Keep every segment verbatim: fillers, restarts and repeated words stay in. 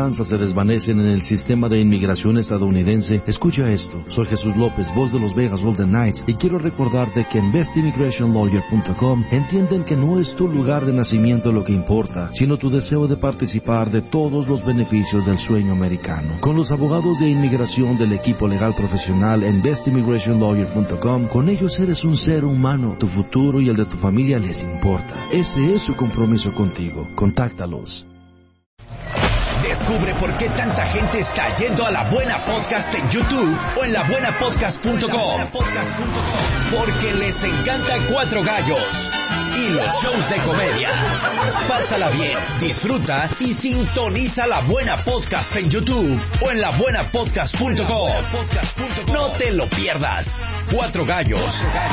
esperanzas se desvanecen en el sistema de inmigración estadounidense, escucha esto. Soy Jesús López, voz de Los Vegas Golden Knights, y quiero recordarte que en best immigration lawyer punto com entienden que no es tu lugar de nacimiento lo que importa, sino tu deseo de participar de todos los beneficios del sueño americano. Con los abogados de inmigración del equipo legal profesional en best immigration lawyer punto com, con ellos eres un ser humano, tu futuro y el de tu familia les importa. Ese es su compromiso contigo. Contáctalos. Descubre por qué tanta gente está yendo a La Buena Podcast en YouTube o en la buena podcast punto com. Porque les encanta Cuatro Gallos y los shows de comedia. Pásala bien, disfruta y sintoniza La Buena Podcast en YouTube o en la buena podcast punto com. No te lo pierdas. Cuatro Gallos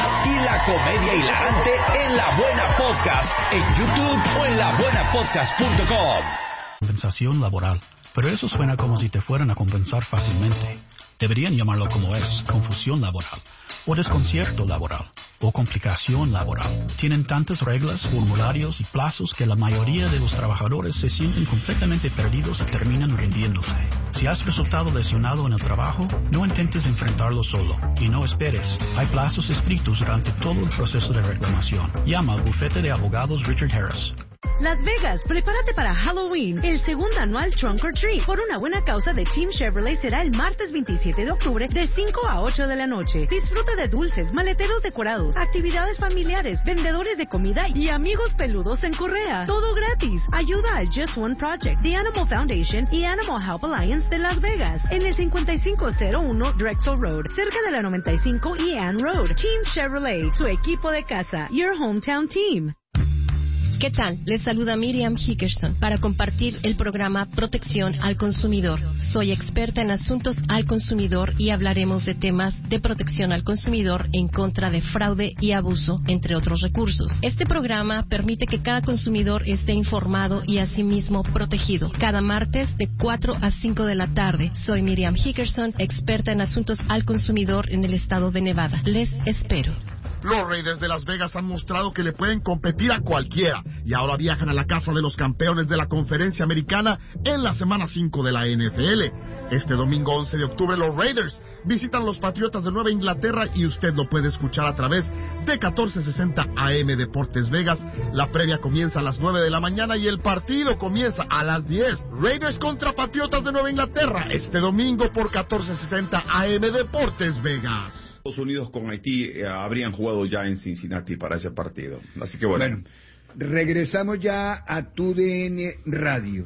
y la comedia hilarante en La Buena Podcast en YouTube o en la buena podcast punto com. Compensación laboral, pero eso suena como si te fueran a compensar fácilmente. Deberían llamarlo como es, confusión laboral, o desconcierto laboral, o complicación laboral. Tienen tantas reglas, formularios y plazos que la mayoría de los trabajadores se sienten completamente perdidos y terminan rindiéndose. Si has resultado lesionado en el trabajo, no intentes enfrentarlo solo, y no esperes. Hay plazos estrictos durante todo el proceso de reclamación. Llama al bufete de abogados Richard Harris. Las Vegas, prepárate para Halloween. El segundo anual Trunk or Treat por una buena causa de Team Chevrolet será el martes veintisiete de octubre de cinco a ocho de la noche. Disfruta de dulces, maleteros decorados, actividades familiares, vendedores de comida y amigos peludos en correa. Todo gratis. Ayuda al Just One Project, The Animal Foundation y Animal Help Alliance de Las Vegas en el cincuenta y cinco cero uno Drexel Road, cerca de la noventa y cinco y Ann Road. Team Chevrolet, su equipo de casa. Your hometown team. ¿Qué tal? Les saluda Miriam Hickerson para compartir el programa Protección al Consumidor. Soy experta en asuntos al consumidor y hablaremos de temas de protección al consumidor en contra de fraude y abuso, entre otros recursos. Este programa permite que cada consumidor esté informado y asimismo protegido. Cada martes de cuatro a cinco de la tarde. Soy Miriam Hickerson, experta en asuntos al consumidor en el estado de Nevada. Les espero. Los Raiders de Las Vegas han mostrado que le pueden competir a cualquiera y ahora viajan a la casa de los campeones de la Conferencia Americana en la semana cinco de la N F L. Este domingo once de octubre los Raiders visitan los Patriotas de Nueva Inglaterra y usted lo puede escuchar a través de catorce sesenta A M Deportes Vegas. La previa comienza a las nueve de la mañana y el partido comienza a las diez. Raiders contra Patriotas de Nueva Inglaterra este domingo por catorce sesenta A M Deportes Vegas. Estados Unidos con Haití eh, habrían jugado ya en Cincinnati para ese partido. Así que bueno. Bueno, regresamos ya a Tu D N Radio.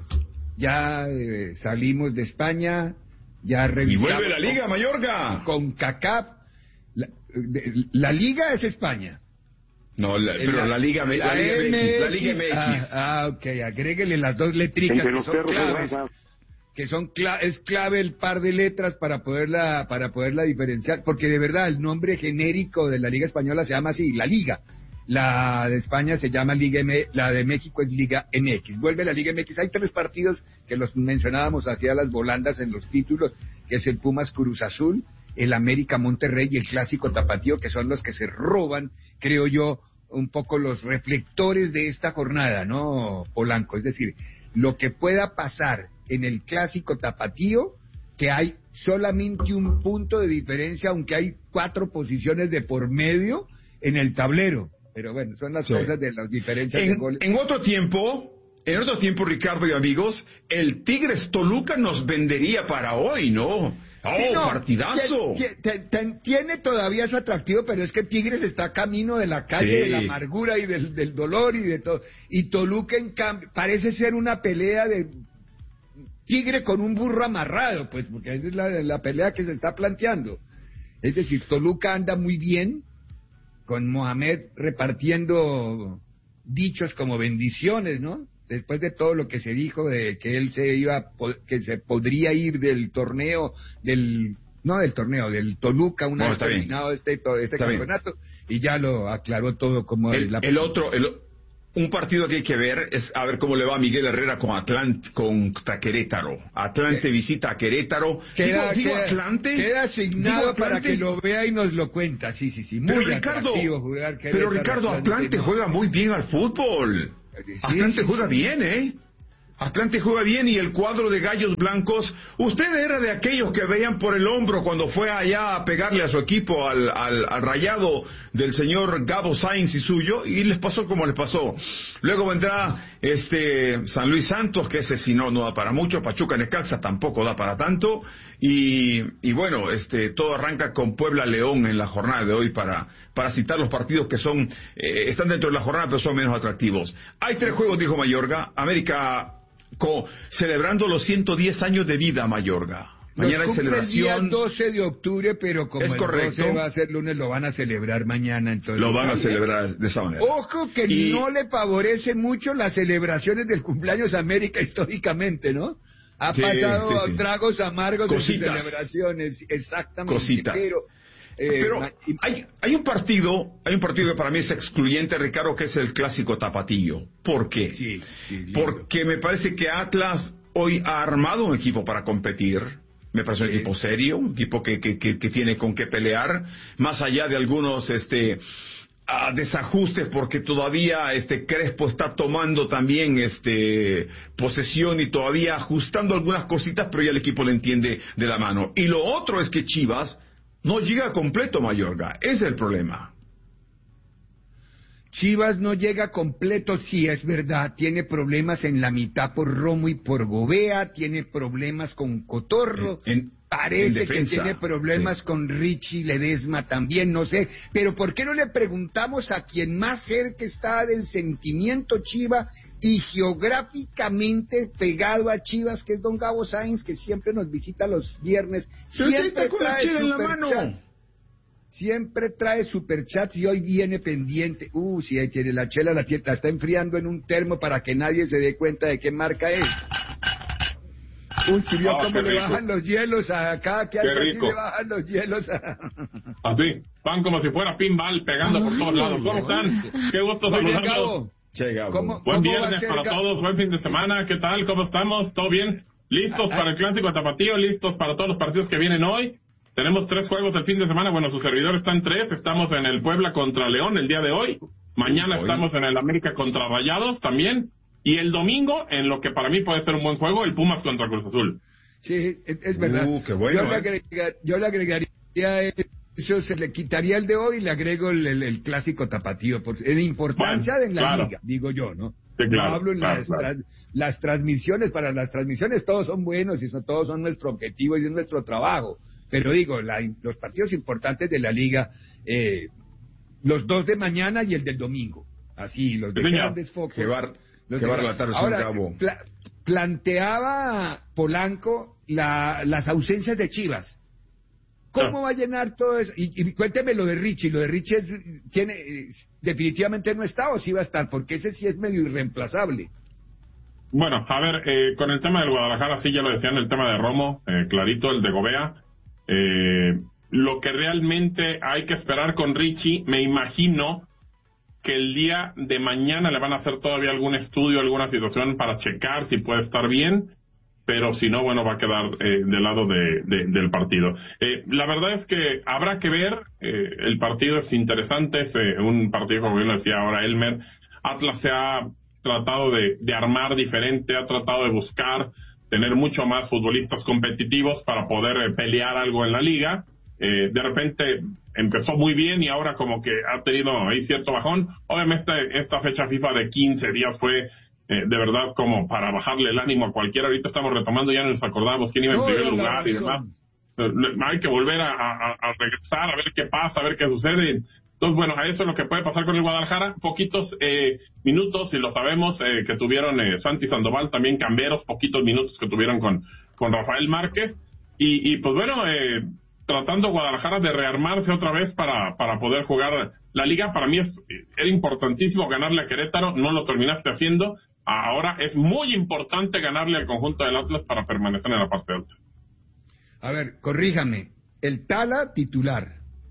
Ya eh, salimos de España, ya revisamos. Y vuelve la Liga Mallorca. Con CACAP. La, la Liga es España. No, la, pero la, la Liga, la, la Liga M X. La Liga M X. Ah, ah, ok, agréguele las dos letricas que son claves. que son cla es clave el par de letras para poderla para poderla diferenciar, porque de verdad el nombre genérico de la Liga Española se llama así, la Liga. La de España se llama Liga M, la de México es Liga M X. Vuelve la Liga M X. Hay tres partidos que los mencionábamos hacia las volandas en los títulos, que es el Pumas Cruz Azul, el América Monterrey y el Clásico Tapatío, que son los que se roban, creo yo, un poco los reflectores de esta jornada, ¿no, Polanco? Es decir, lo que pueda pasar en el Clásico Tapatío, que hay solamente un punto de diferencia, aunque hay cuatro posiciones de por medio en el tablero. Pero bueno, son las sí. cosas de las diferencias en, de goles. En otro tiempo, en otro tiempo, Ricardo y amigos, el Tigres Toluca nos vendería para hoy, ¿no? ¡Oh, sí, no, partidazo! Tiene, tiene todavía su atractivo, pero es que Tigres está camino de la calle sí. de la amargura y del, del dolor y de todo. Y Toluca, en cambio, parece ser una pelea de tigre con un burro amarrado, pues, porque esa es la, la pelea que se está planteando. Es decir, Toluca anda muy bien, con Mohamed repartiendo dichos como bendiciones, ¿no? Después de todo lo que se dijo de que él se iba, que se podría ir del torneo, del, no del torneo, del Toluca una vez terminado este, este campeonato, bien. Y ya lo aclaró todo como el, la... el otro, el, un partido que hay que ver es a ver cómo le va a Miguel Herrera con Atlante, contra Querétaro. Atlante visita a Querétaro. Queda, digo, digo queda, Atlante. Queda asignado para que lo vea y nos lo cuenta. Sí, sí, sí. Muy pero Ricardo, jugar pero Ricardo, Atlante, Atlante no. juega muy bien al fútbol. Sí, Atlante sí, juega sí. bien, ¿eh? Atlante juega bien y el cuadro de Gallos Blancos, usted era de aquellos que veían por el hombro cuando fue allá a pegarle a su equipo al, al, al Rayado del señor Gabo Sainz y suyo, y les pasó como les pasó. Luego vendrá este San Luis Santos, que ese si no, no da para mucho. Pachuca Necaxa tampoco da para tanto. Y, y bueno, este todo arranca con Puebla León en la jornada de hoy para, para citar los partidos que son eh, están dentro de la jornada pero son menos atractivos. Hay tres juegos, dijo Mayorga. América Co, celebrando los ciento diez años de vida, Mayorga. Mañana hay celebración. El día doce de octubre, pero como es el correcto. doce va a ser lunes, lo van a celebrar mañana. Entonces, lo van a celebrar de esa manera. Ojo que y... no le favorece mucho las celebraciones del cumpleaños América históricamente, ¿no? Ha sí, pasado sí, sí. tragos amargos de sus celebraciones, exactamente. Cositas. Pero, eh, Pero hay, hay un partido, hay un partido que para mí es excluyente, Ricardo, que es el clásico tapatío. ¿Por qué? Sí, sí, Porque me parece que Atlas hoy ha armado un equipo para competir. Me parece un sí. equipo serio, un equipo que, que, que, que tiene con qué pelear, más allá de algunos este a desajustes, porque todavía este Crespo está tomando también este posesión y todavía ajustando algunas cositas, pero ya el equipo le entiende de la mano. Y lo otro es que Chivas no llega completo, Mayorga. Ese es el problema. Chivas no llega completo, sí, es verdad. Tiene problemas en la mitad por Romo y por Gobea. Tiene problemas con Cotorro. En, en, Parece en defensa, que tiene problemas sí. con Richie Ledesma también, no sé. Pero ¿por qué no le preguntamos a quien más cerca está del sentimiento Chiva y geográficamente pegado a Chivas, que es don Gabo Sainz, que siempre nos visita los viernes? Pero siempre está con la chela en la mano. Chat. Siempre trae superchats y hoy viene pendiente. Uh, si ahí tiene la chela, la, la está enfriando en un termo para que nadie se dé cuenta de qué marca es. Uy, si vio oh, cómo le rico. bajan los hielos a cada que hace así le bajan los hielos a... Así, van como si fuera pinball pegando Ay, por todos lados. ¿Cómo están? Qué gusto saludarlos. ¿Cómo, buen cómo viernes para Gabo? Todos, buen fin de semana. ¿Qué tal? ¿Cómo estamos? ¿Todo bien? ¿Listos ah, para el clásico tapatío? ¿Listos para todos los partidos que vienen hoy? Tenemos tres juegos el fin de semana. Bueno, su servidor está en tres. Estamos en el Puebla contra León el día de hoy. Mañana hoy. estamos en el América contra Rayados también. Y el domingo, en lo que para mí puede ser un buen juego, el Pumas contra Cruz Azul. Sí, es, es verdad. Uh, qué bueno, yo, eh. le agregar, yo le agregaría eso, se le quitaría el de hoy y le agrego el, el, el clásico tapatío. Por, en importancia bueno, en la claro. liga, digo yo, ¿no? Sí, claro, no hablo en claro, las, claro. Tras, las transmisiones. Para las transmisiones todos son buenos y son, todos son nuestro objetivo y es nuestro trabajo. Pero digo, la, los partidos importantes de la liga, eh, los dos de mañana y el del domingo. Así, los de sí, grandes focos. Que va, que va a relatar el Ahora, Cabo. Pla, planteaba Polanco la, las ausencias de Chivas. ¿Cómo ah. va a llenar todo eso? Y, y cuénteme lo de Richie. Lo de Richie es, tiene, definitivamente no está o sí va a estar, porque ese sí es medio irreemplazable. Bueno, a ver, eh, con el tema del Guadalajara, sí, ya lo decían, el tema de Romo, eh, clarito, el de Gobea. Eh, lo que realmente hay que esperar con Richie, me imagino que el día de mañana le van a hacer todavía algún estudio, alguna situación para checar si puede estar bien, pero si no, bueno, va a quedar eh, del lado de, de, del partido. Eh, la verdad es que habrá que ver, eh, el partido es interesante, es eh, un partido, como bien lo decía ahora Elmer. Atlas se ha tratado de, de armar diferente, ha tratado de buscar tener mucho más futbolistas competitivos para poder eh, pelear algo en la liga. Eh, de repente empezó muy bien y ahora como que ha tenido ahí cierto bajón. Obviamente esta fecha FIFA de quince días fue eh, de verdad como para bajarle el ánimo a cualquiera. Ahorita estamos retomando, ya nos acordamos quién iba en no, primer lugar y demás. Eh, hay que volver a, a, a regresar, a ver qué pasa, a ver qué sucede. Entonces, bueno, a eso es lo que puede pasar con el Guadalajara. Poquitos eh, minutos, y lo sabemos, eh, que tuvieron eh, Santi Sandoval, también Camberos, poquitos minutos que tuvieron con, con Rafael Márquez. Y, y pues bueno, eh, tratando Guadalajara de rearmarse otra vez para, para poder jugar la liga. Para mí es, era importantísimo ganarle a Querétaro, no lo terminaste haciendo. Ahora es muy importante ganarle al conjunto del Atlas para permanecer en la parte alta. A ver, corríjame. El Tala titular.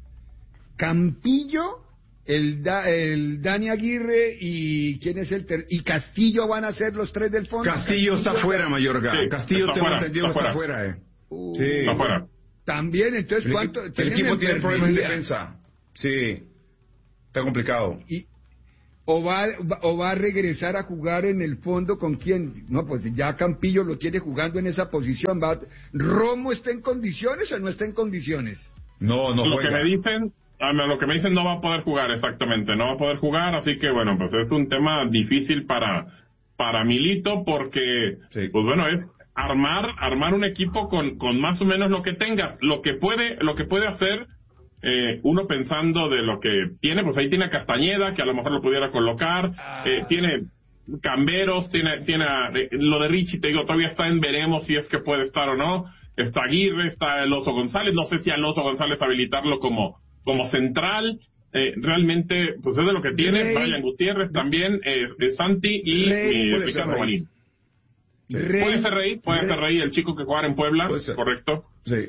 Campillo, el, da, el Dani Aguirre y quién es el ter y Castillo van a ser los tres del fondo. Castillo, Castillo está fuera, Mayorga. Sí, Castillo tengo entendido está fuera, eh. Uh, sí. Está fuera. También, entonces, ¿cuánto? El, el equipo tiene problemas en defensa. Sí, está complicado. Y, o va, o va a regresar a jugar en el fondo con quién. No, pues ya Campillo lo tiene jugando en esa posición. Va, ¿Romo está en condiciones o no está en condiciones? No, no lo juega. que me dicen, a lo que me dicen no va a poder jugar, exactamente, no va a poder jugar, así que bueno, pues es un tema difícil para para Milito, porque sí. pues bueno, es armar armar un equipo con con más o menos lo que tenga, lo que puede lo que puede hacer. Eh, uno pensando de lo que tiene, pues ahí tiene a Castañeda, que a lo mejor lo pudiera colocar, ah. eh, tiene Camberos, tiene, tiene a, eh, lo de Richie, te digo, todavía está en veremos si es que puede estar o no, está Aguirre, está el Oso González, no sé si al Oso González habilitarlo como, como central, eh, realmente, pues es de lo que tiene, Rey. Brian Gutiérrez también, eh, eh, Santi y eh, Ricardo Marín. Puede ser Rey, puede Rey. ser Rey, el chico que jugara en Puebla, correcto. Sí.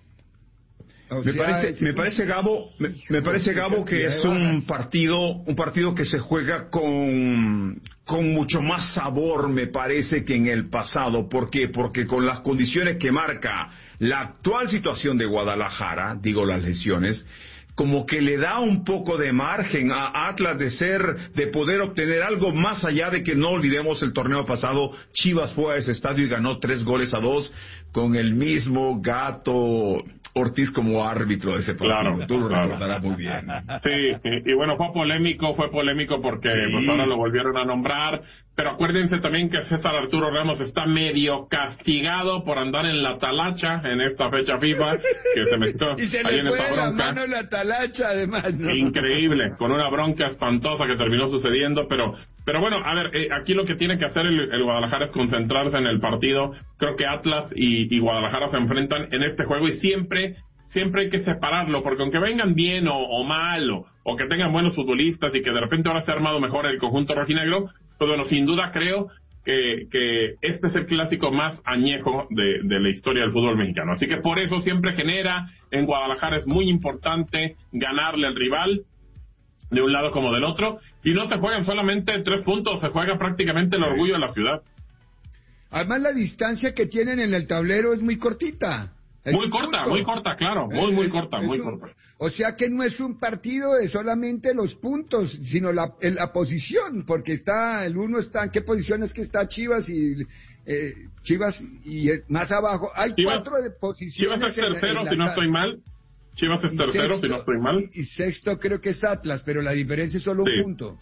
O me sea, parece, me parece Gabo, me, me parece Gabo que es un partido, un partido que se juega con, con mucho más sabor, me parece, que en el pasado. ¿Por qué? Porque con las condiciones que marca la actual situación de Guadalajara, digo las lesiones, como que le da un poco de margen a Atlas de ser, de poder obtener algo más allá de que no olvidemos el torneo pasado. Chivas fue a ese estadio y ganó tres goles a dos con el mismo Gato Ortiz como árbitro de ese partido. Claro, Tú lo claro. recordarás muy bien. Sí, y, y bueno, fue polémico, fue polémico porque sí. pues ahora lo volvieron a nombrar, pero acuérdense también que César Arturo Ramos está medio castigado por andar en la talacha en esta fecha FIFA, que se metió y se ahí le en fue esta bronca. la mano la talacha además, ¿no? Increíble, con una bronca espantosa que terminó sucediendo, pero pero bueno, a ver, eh, aquí lo que tiene que hacer el, el Guadalajara es concentrarse en el partido. Creo que Atlas y, y Guadalajara se enfrentan en este juego y siempre siempre hay que separarlo, porque aunque vengan bien o, o mal, o, o que tengan buenos futbolistas y que de repente ahora se ha armado mejor el conjunto rojinegro, pues bueno, sin duda creo que, que este es el clásico más añejo de, de la historia del fútbol mexicano. Así que por eso siempre genera, en Guadalajara es muy importante ganarle al rival, de un lado como del otro, y no se juegan solamente tres puntos, se juega prácticamente el orgullo de la ciudad. Además la distancia que tienen en el tablero es muy cortita. Es muy corta, punto. muy corta, claro, muy, muy corta, es, muy un, corta. O sea que no es un partido de solamente los puntos, sino la, la posición, porque está, el uno está, ¿en qué posición es que está Chivas y eh, Chivas y más abajo? Hay Chivas, cuatro de posiciones. Chivas es tercero, en la, en la, si no estoy mal. Chivas es tercero, sexto, si no estoy mal. Y, y sexto creo que es Atlas, pero la diferencia es solo sí. un punto.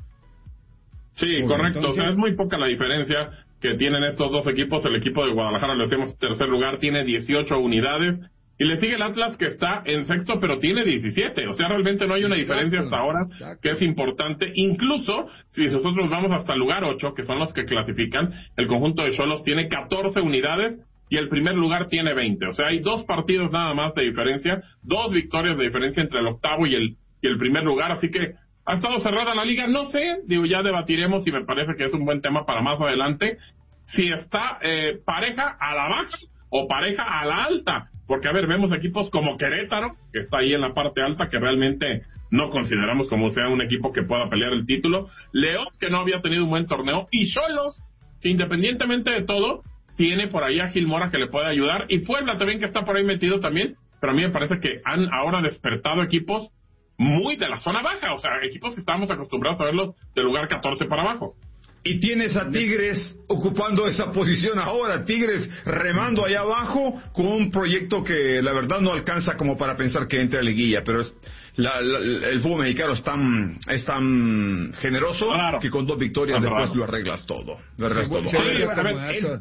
Sí, bueno, correcto, entonces... o sea, es muy poca la diferencia que tienen estos dos equipos. El equipo de Guadalajara, lo decimos, tercer lugar, tiene dieciocho unidades, y le sigue el Atlas, que está en sexto, pero tiene diecisiete, o sea, realmente no hay una exacto, diferencia hasta ahora, exacto. que es importante. Incluso, si nosotros vamos hasta el lugar ocho, que son los que clasifican, el conjunto de Xolos tiene catorce unidades, y el primer lugar tiene veinte, o sea, hay dos partidos nada más de diferencia, dos victorias de diferencia entre el octavo y el, y el primer lugar, así que ha estado cerrada la liga, no sé, digo, ya debatiremos y me parece que es un buen tema para más adelante, si está eh, pareja a la baja o pareja a la alta, porque a ver, vemos equipos como Querétaro, que está ahí en la parte alta, que realmente no consideramos como sea un equipo que pueda pelear el título, León, que no había tenido un buen torneo, y Xolos, que independientemente de todo, tiene por ahí a Gil Mora que le puede ayudar, y Puebla también que está por ahí metido también, pero a mí me parece que han ahora despertado equipos muy de la zona baja, o sea, equipos que estábamos acostumbrados a verlos del lugar catorce para abajo. Y tienes a Tigres ocupando esa posición ahora, Tigres remando allá abajo con un proyecto que la verdad no alcanza como para pensar que entre a liguilla, pero es, la, la, el fútbol mexicano es tan, es tan generoso claro. que con dos victorias claro. después lo arreglas todo. Lo arreglas todo. Sí, a ver, el,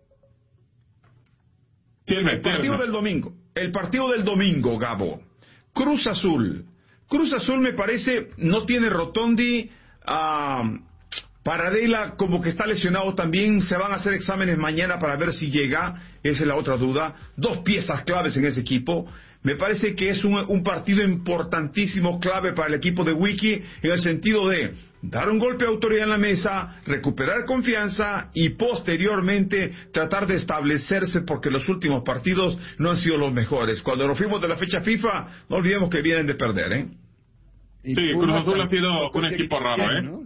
sí, el, el partido del domingo, el partido del domingo, Gabo, Cruz Azul. Cruz Azul me parece, no tiene Rotondi, uh, Paradela como que está lesionado también, se van a hacer exámenes mañana para ver si llega, esa es la otra duda, dos piezas claves en ese equipo, me parece que es un, un partido importantísimo, clave para el equipo de Wiki, en el sentido de dar un golpe de autoridad en la mesa, recuperar confianza y posteriormente tratar de establecerse, porque los últimos partidos no han sido los mejores. Cuando nos fuimos de la fecha FIFA, no olvidemos que vienen de perder, ¿eh? Sí, Cruz Azul ha sido un equipo raro, ¿eh? ¿No?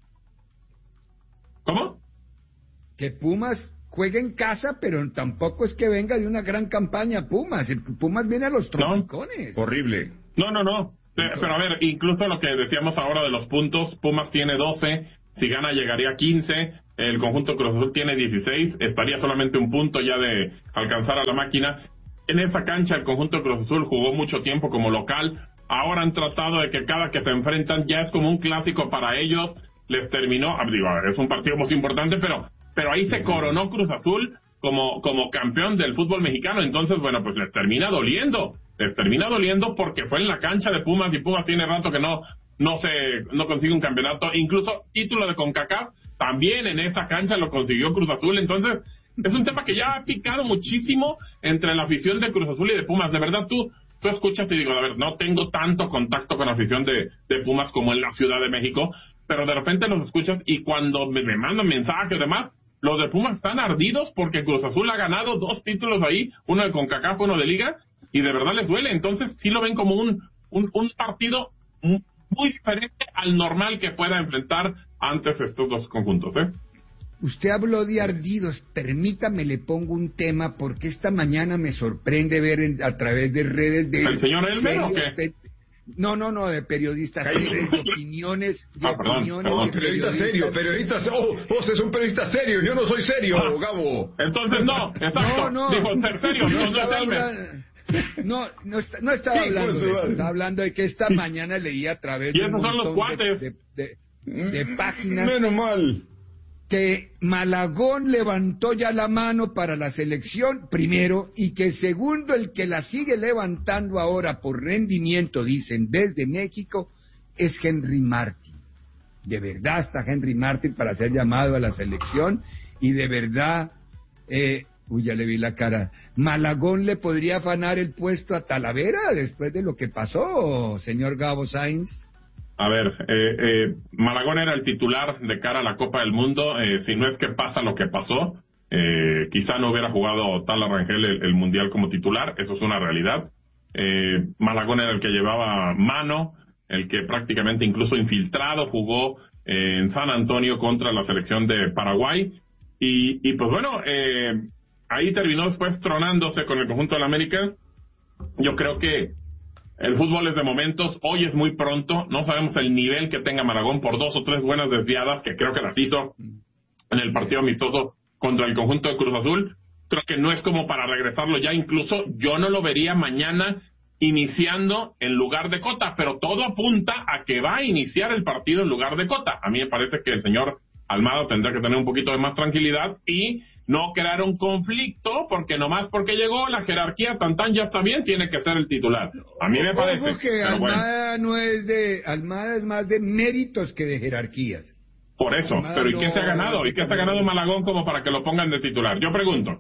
¿Cómo? Que Pumas juega en casa, pero tampoco es que venga de una gran campaña Pumas. El Pumas viene a los trompicones. No, horrible. No, no, no. Pero a ver, incluso lo que decíamos ahora de los puntos, Pumas tiene doce, si gana llegaría a quince, el conjunto Cruz Azul tiene dieciséis, estaría solamente un punto ya de alcanzar a la máquina. En esa cancha el conjunto Cruz Azul jugó mucho tiempo como local, ahora han tratado de que cada que se enfrentan ya es como un clásico para ellos, les terminó, digo, es un partido muy importante, pero pero ahí se coronó Cruz Azul como como campeón del fútbol mexicano, entonces bueno, pues les termina doliendo, les termina doliendo porque fue en la cancha de Pumas y Pumas tiene rato que no no se no consigue un campeonato, incluso título de CONCACAF también en esa cancha lo consiguió Cruz Azul, entonces es un tema que ya ha picado muchísimo entre la afición de Cruz Azul y de Pumas, de verdad tú tú escuchas y digo, a ver, no tengo tanto contacto con la afición de, de Pumas como en la Ciudad de México, pero de repente los escuchas y cuando me, me mandan mensajes y demás, los de Pumas están ardidos porque Cruz Azul ha ganado dos títulos ahí, uno de CONCACAF, uno de Liga, y de verdad les duele, entonces sí lo ven como un, un, un partido muy diferente al normal que pueda enfrentar antes estos dos conjuntos, ¿eh? Usted habló de ardidos, permítame le pongo un tema porque esta mañana me sorprende ver en, a través de redes de... ¿El señor Elmer o qué? De, no, no, no, de periodistas, de opiniones... De ah, perdón, opiniones perdón, periodista serio, periodista... Oh, vos es un periodista serio, yo no soy serio, ah, Gabo. Entonces no, exacto, no, no, dijo ser serio, no, no es Elmer. No, no, está, no estaba sí, hablando de eso, estaba hablando de que esta mañana leí a través y de un son los montón de, de, de, de páginas... Menos mal. Que Malagón levantó ya la mano para la selección, primero, y que segundo, el que la sigue levantando ahora por rendimiento, dicen, desde México, es Henry Martin. De verdad está Henry Martin para ser llamado a la selección, y de verdad, eh, uy, ya le vi la cara, Malagón le podría afanar el puesto a Talavera después de lo que pasó, señor Gabo Sainz. A ver, eh, eh, Malagón era el titular de cara a la Copa del Mundo, eh, si no es que pasa lo que pasó, eh, quizá no hubiera jugado Tala Rangel el, el Mundial como titular, eso es una realidad. Eh, Malagón era el que llevaba mano, el que prácticamente incluso infiltrado jugó eh, en San Antonio contra la selección de Paraguay, y, y pues bueno, eh, ahí terminó después tronándose con el conjunto de la América. Yo creo que el fútbol es de momentos, hoy es muy pronto, no sabemos el nivel que tenga Malagón por dos o tres buenas desviadas que creo que las hizo en el partido amistoso contra el conjunto de Cruz Azul. Creo que no es como para regresarlo ya, incluso yo no lo vería mañana iniciando en lugar de Cota, pero todo apunta a que va a iniciar el partido en lugar de Cota. A mí me parece que el señor Almada tendrá que tener un poquito de más tranquilidad y no crear un conflicto, porque nomás porque llegó la jerarquía tan tan ya está bien, tiene que ser el titular. A mí me parece. Ojo que Almada bueno. no es de, Almada es más de méritos que de jerarquías. Por eso, Almada pero ¿y qué no, se ha ganado? ¿Y qué se ha ganado Malagón como para que lo pongan de titular? Yo pregunto.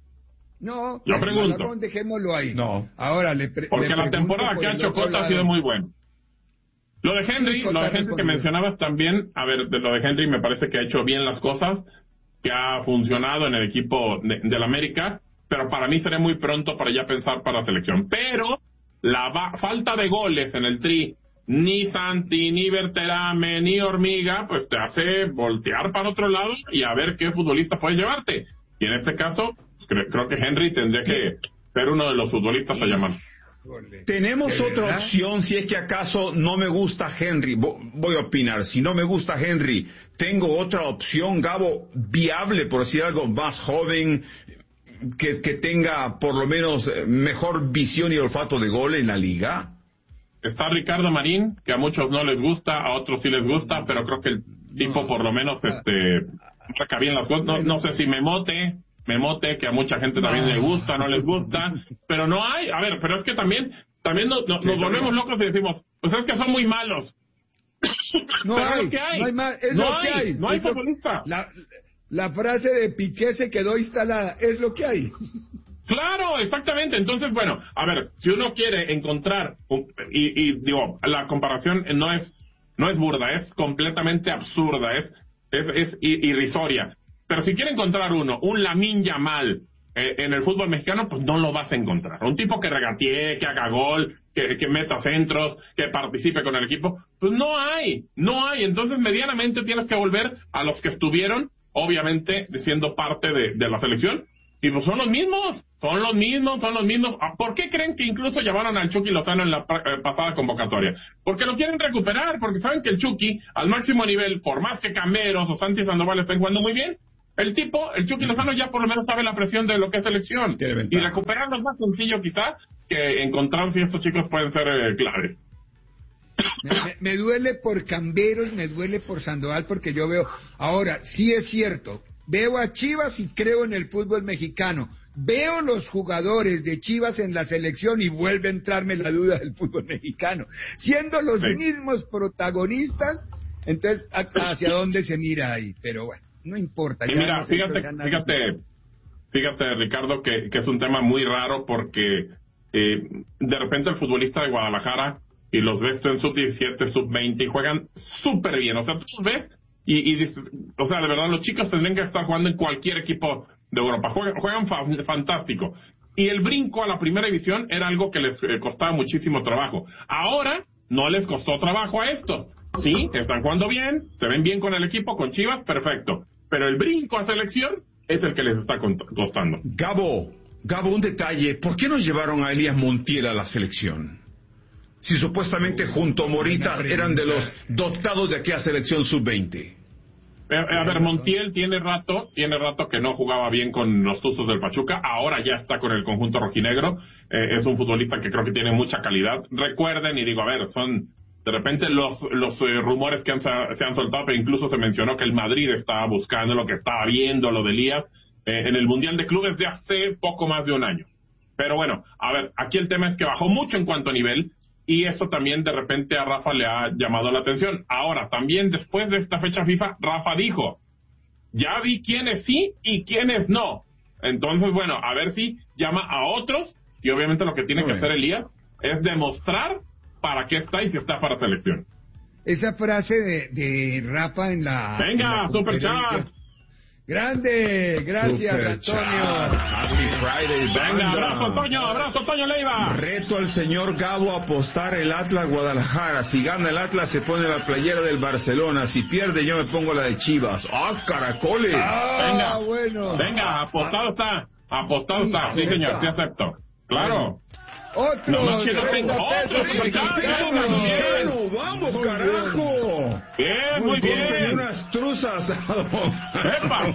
No, yo pregunto. Malagón dejémoslo ahí. No. Ahora le pre Porque le la temporada que ha hecho Cota ha sido muy buena. Lo de Henry, lo de Henry que mencionabas también, a ver, de lo de Henry me parece que ha hecho bien las cosas, que ha funcionado en el equipo de, del América, pero para mí sería muy pronto para ya pensar para la selección. Pero la va, falta de goles en el Tri, ni Santi, ni Berterame, ni Hormiga, pues te hace voltear para otro lado y a ver qué futbolista puedes llevarte. Y en este caso, pues, cre creo que Henry tendría que ser uno de los futbolistas a llamar. Tenemos otra opción si es que acaso no me gusta Henry. Voy a opinar, si no me gusta Henry, tengo otra opción, Gabo, viable, por decir algo, más joven, que, que tenga por lo menos mejor visión y olfato de gol en la liga. Está Ricardo Marín, que a muchos no les gusta, a otros sí les gusta, pero creo que el tipo no, por lo menos este marca bien las cosas. No, no sé si Memote... Memote, que a mucha gente también no. le gusta, no les gusta, pero no hay, a ver, pero es que también, también nos, nos, nos volvemos locos y decimos, pues es que son muy malos. No pero hay, es lo que hay, no hay, más, es no lo hay, que hay. no hay futbolista. La, la frase de Piqué se quedó instalada, es lo que hay. Claro, exactamente, entonces, bueno, a ver, si uno quiere encontrar, y, y digo, la comparación no es, no es burda, es completamente absurda, es, es, es irrisoria. Pero si quiere encontrar uno, un Lamine Yamal eh, en el fútbol mexicano, pues no lo vas a encontrar. Un tipo que regatee, que haga gol, que, que meta centros, que participe con el equipo, pues no hay, no hay. Entonces medianamente tienes que volver a los que estuvieron, obviamente, siendo parte de, de la selección, Y pues son los mismos, son los mismos, son los mismos. ¿Por qué creen que incluso llamaron al Chucky Lozano en la eh, pasada convocatoria? Porque lo quieren recuperar, porque saben que el Chucky, al máximo nivel, por más que Cameros o Santi Sandoval estén jugando muy bien, el tipo, el Chucky Lozano ya por lo menos sabe la presión de lo que es selección. Y recuperarlo es más sencillo quizás que encontrar si estos chicos pueden ser eh, claves. Me, me, me duele por Camberos, me duele por Sandoval, porque yo veo, ahora, sí es cierto, veo a Chivas y creo en el fútbol mexicano, veo los jugadores de Chivas en la selección y vuelve a entrarme la duda del fútbol mexicano, siendo los sí. mismos protagonistas, entonces, ¿hacia dónde se mira ahí? Pero bueno, no importa. Y ya mira, fíjate, fíjate, fíjate, Ricardo, que, que es un tema muy raro porque eh, de repente el futbolista de Guadalajara y los ves tú en sub diecisiete, sub veinte y juegan súper bien. O sea, tú los ves y, y dices, o sea, de verdad, los chicos tendrían que estar jugando en cualquier equipo de Europa. Juegan, juegan fa fantástico. Y el brinco a la primera división era algo que les eh, costaba muchísimo trabajo. Ahora no les costó trabajo a estos. Sí, están jugando bien, se ven bien con el equipo, con Chivas, perfecto. Pero el brinco a selección es el que les está costando. Gabo, Gabo, un detalle. ¿Por qué no llevaron a Elías Montiel a la selección? Si supuestamente junto a Morita eran de los dotados de aquella selección sub veinte. A ver, Montiel tiene rato, tiene rato que no jugaba bien con los Tuzos del Pachuca, ahora ya está con el conjunto rojinegro, eh, es un futbolista que creo que tiene mucha calidad. Recuerden, y digo, a ver, son de repente los los eh, rumores que han, se han soltado, pero incluso se mencionó que el Madrid estaba buscando lo que estaba viendo, lo de Elías, eh, en el Mundial de Clubes de hace poco más de un año. Pero bueno, a ver, aquí el tema es que bajó mucho en cuanto a nivel, y eso también de repente a Rafa le ha llamado la atención. Ahora, también después de esta fecha FIFA, Rafa dijo, ya vi quiénes sí y quiénes no. Entonces, bueno, a ver si llama a otros, y obviamente lo que tiene Muy que bien. hacer Elías es demostrar para qué está y si está para selección. Esa frase de, de Rafa en la... Venga, super chat. Grande, gracias Super Antonio. Happy Friday, banda. Venga, abrazo Antonio, abrazo Antonio Leiva. Reto al señor Gabo a apostar el Atlas Guadalajara. Si gana el Atlas se pone la playera del Barcelona. Si pierde yo me pongo la de Chivas. ¡Ah, caracoles! Ah, venga, bueno. Venga, apostado está. Apostado sí, está. Sí, acepta. Señor, sí acepto. Claro. Otro. No más que no tengo. Otro mexicano. Vamos, carajo. Bien, muy, muy bien. Unas truzas. ¡Epa!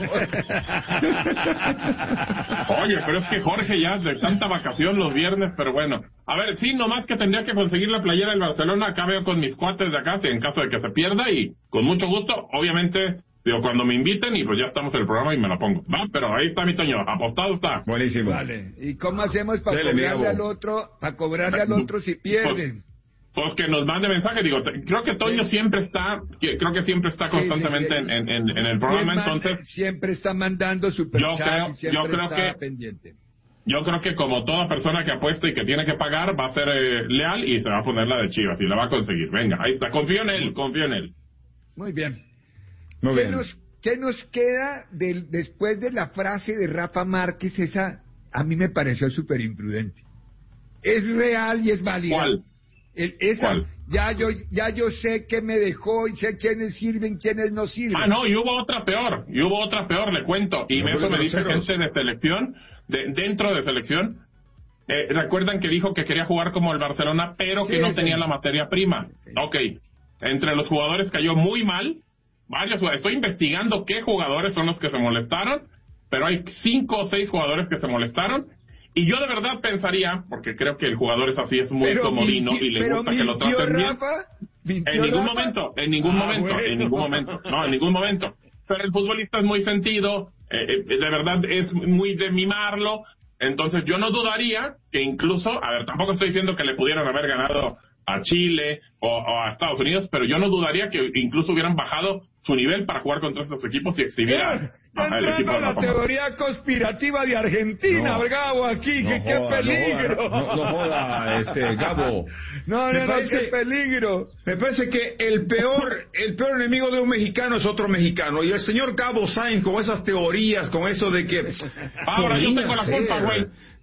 Oye, pero es que Jorge ya de tanta vacación los viernes, pero bueno. A ver, sí, nomás que tendría que conseguir la playera del Barcelona. Acá veo con mis cuates de acá, en caso de que se pierda, y con mucho gusto, obviamente, digo, cuando me inviten, y pues ya estamos en el programa y me la pongo. Va, pero ahí está mi Toño, apostado está. Buenísimo. Vale. ¿Y cómo hacemos para Dele, cobrarle al otro, para cobrarle al otro si pierden? Pues, pues que nos mande mensaje, digo, te, creo que Toño sí. siempre está, creo que siempre está constantemente sí, sí, sí. En, en, en el programa, manda, entonces... Siempre está mandando superchat, yo creo, siempre yo creo está que, pendiente. Yo creo que como toda persona que apuesta y que tiene que pagar, va a ser eh, leal y se va a poner la de Chivas y la va a conseguir. Venga, ahí está, confío en él, confío en él. Muy bien. Muy ¿Qué bien. Nos, ¿Qué nos queda del, después de la frase de Rafa Márquez? Esa a mí me pareció súper imprudente. Es real y es válida. ¿Cuál? El, esa, ¿Cuál? Ya yo, ya yo sé que me dejó y sé quiénes sirven, quiénes no sirven. Ah, no, y hubo otra peor, y hubo otra peor, le cuento. Y no, eso me dice gente de selección, de, dentro de selección. Eh, Recuerdan que dijo que quería jugar como el Barcelona, pero que sí, no sí. tenía la materia prima. Sí. Ok, entre los jugadores cayó muy mal. Varios, estoy investigando qué jugadores son los que se molestaron, pero hay cinco o seis jugadores que se molestaron. Y yo de verdad pensaría, porque creo que el jugador es así, es muy pero comodino mintió, y le gusta que lo traten Rafa, bien. En ningún Rafa? momento, en ningún ah, momento, bueno. en ningún momento, no, en ningún momento. Pero el futbolista es muy sentido, eh, de verdad es muy de mimarlo, entonces yo no dudaría que incluso, a ver, tampoco estoy diciendo que le pudieran haber ganado a Chile o, o a Estados Unidos, pero yo no dudaría que incluso hubieran bajado su nivel para jugar contra estos equipos y exhibir el equipo de la teoría conspirativa de Argentina, no, Gabo, aquí, no que joda, qué peligro. No, no, no joda, este, Gabo. No, no, me no, parece, qué peligro. Me parece que el peor, el peor enemigo de un mexicano es otro mexicano. Y el señor Gabo Sainz, con esas teorías, con eso de que... Ahora yo tengo la culpa, güey.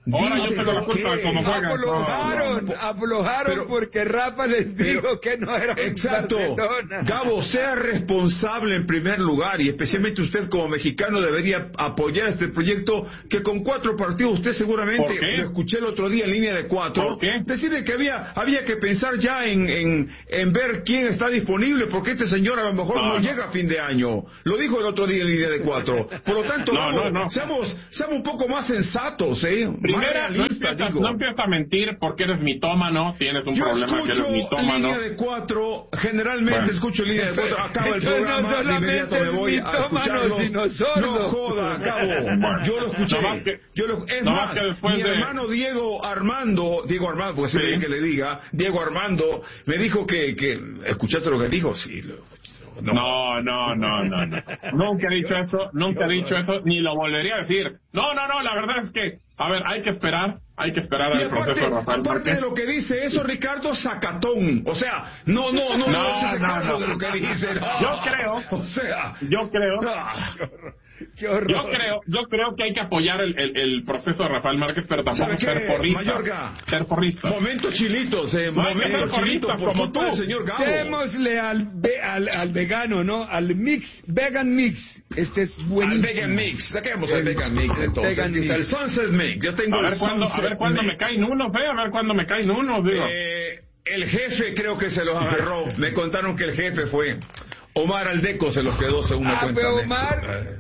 Ahora yo tengo la culpa de cómo juegan. Aflojaron, no, no, no. aflojaron Pero, porque Rafa les dijo que no era exacto. Barcelona. Gabo, sea responsable en primer lugar, y especialmente usted como mexicano debería apoyar este proyecto que con cuatro partidos usted seguramente, lo escuché el otro día en línea de cuatro, decirle que había había que pensar ya en, en, en ver quién está disponible, porque este señor a lo mejor no, no llega a fin de año. Lo dijo el otro día en línea de cuatro. Por lo tanto, no, Gabo, no, no. Seamos, seamos un poco más sensatos, ¿eh? Primera, no empiezas, no empiezas a mentir porque eres mitómano, tienes un Yo problema que eres mitómano. Línea de cuatro, generalmente bueno. escucho línea de cuatro, acabo el programa, no de inmediato me voy a escucharlo. No joda, acabo. Bueno. Yo lo escuché. No que, yo lo, es no más, más mi de... hermano Diego Armando, Diego Armando, porque sí. sé que le diga, Diego Armando, me dijo que, que ¿escuchaste lo que dijo? Sí, lo No. no, no, no, no, no. Nunca he dicho eso, nunca he dicho eso, ni lo volvería a decir. No, no, no, la verdad es que, a ver, hay que esperar, hay que esperar al proceso de Rafael Aparte Márquez. de lo que dice eso, Ricardo, sacatón. O sea, no, no, no, no, no, no, no. de lo que dice. No. Yo creo, o sea, yo creo, ah, qué horror. Yo creo, yo creo que hay que apoyar el, el, el proceso de Rafael Márquez, pero tampoco ser porrista. Mallorca, ser porrista. Momentos chilitos, eh, no momentos chilitos, como tú, señor Gabo. Démosle al, ve, al, al vegano, ¿no? Al mix, vegan mix. Este es buenísimo. Al vegan mix, saquemos el, el vegan mix entonces. Vegan mix. El sunset mix. Yo tengo a ver el cuándo, a ver cuándo me caen unos, ve, a ver cuándo me caen unos, digo. Eh, el jefe creo que se los agarró. Me contaron que el jefe fue Omar Aldeco, se los quedó según me ah, cuentan. Pero Omar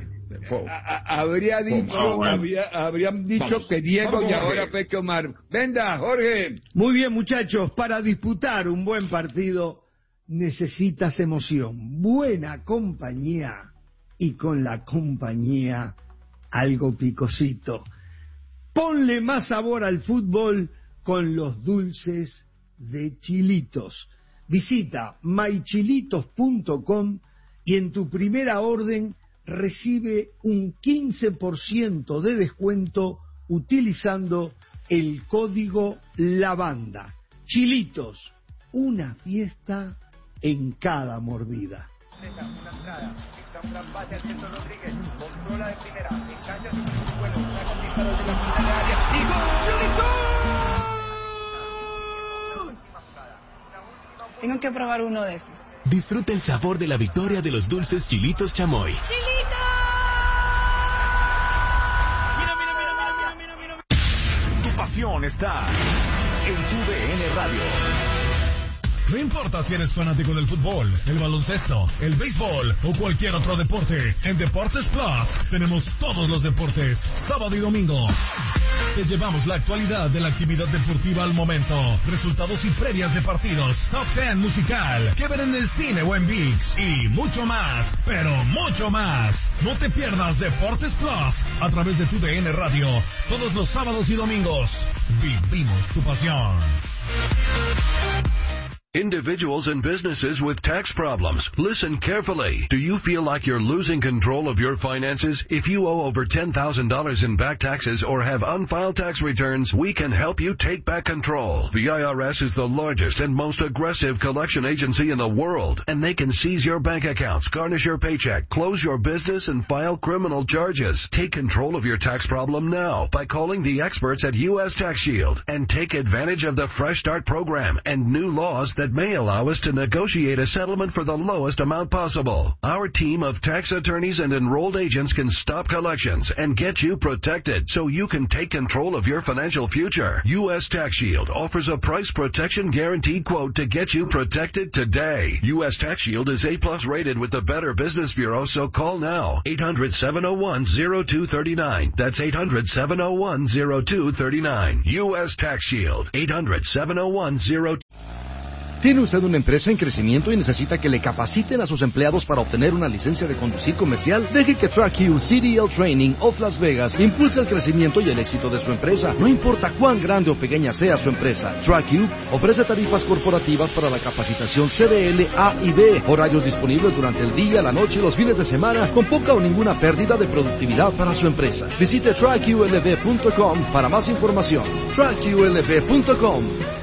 a, habría dicho, oh, bueno. habría, habrían dicho vamos, que Diego vamos, y ahora fue que Omar. Venga, Jorge. Muy bien, muchachos, para disputar un buen partido necesitas emoción, buena compañía y con la compañía algo picosito. Ponle más sabor al fútbol con los dulces de Chilitos. Visita my chilitos punto com y en tu primera orden recibe un quince por ciento de descuento utilizando el código LAVANDA. Chilitos, una fiesta en cada mordida. Una entrada, un gran pase al centro Rodríguez, controla de primera, engancha su vuelo, saca un disparo de la final de área, y ¡gol! Tengo que probar uno de esos. Disfruta el sabor de la victoria de los dulces Chilitos Chamoy. ¡Chilitos! Mira, mira, mira, mira, mira, mira. Tu pasión está en tu D N Radio. No importa si eres fanático del fútbol, el baloncesto, el béisbol o cualquier otro deporte, en Deportes Plus tenemos todos los deportes, sábado y domingo. Te llevamos la actualidad de la actividad deportiva al momento, resultados y previas de partidos, top diez musical, que ver en el cine o en ViX y mucho más, pero mucho más. No te pierdas Deportes Plus a través de tu D N Radio, todos los sábados y domingos. Vivimos tu pasión. Individuals and businesses with tax problems, listen carefully. Do you feel like you're losing control of your finances? If you owe over ten thousand dollars in back taxes or have unfiled tax returns, we can help you take back control. The I R S is the largest and most aggressive collection agency in the world, and they can seize your bank accounts, garnish your paycheck, close your business, and file criminal charges. Take control of your tax problem now by calling the experts at U S Tax Shield and take advantage of the Fresh Start program and new laws that may allow us to negotiate a settlement for the lowest amount possible. Our team of tax attorneys and enrolled agents can stop collections and get you protected so you can take control of your financial future. U S Tax Shield offers a price protection guaranteed quote to get you protected today. U S Tax Shield is A plus rated with the Better Business Bureau, so call now. eight hundred, seven oh one, oh two three nine. That's eight hundred, seven oh one, oh two three nine. U S Tax Shield. eight hundred, seven oh one, oh two. ¿Tiene usted una empresa en crecimiento y necesita que le capaciten a sus empleados para obtener una licencia de conducir comercial? Deje que TrackU C D L Training of Las Vegas impulse el crecimiento y el éxito de su empresa. No importa cuán grande o pequeña sea su empresa, TrackU ofrece tarifas corporativas para la capacitación C D L A y B, horarios disponibles durante el día, la noche y los fines de semana, con poca o ninguna pérdida de productividad para su empresa. Visite track U L V punto com para más información. track U L V punto com.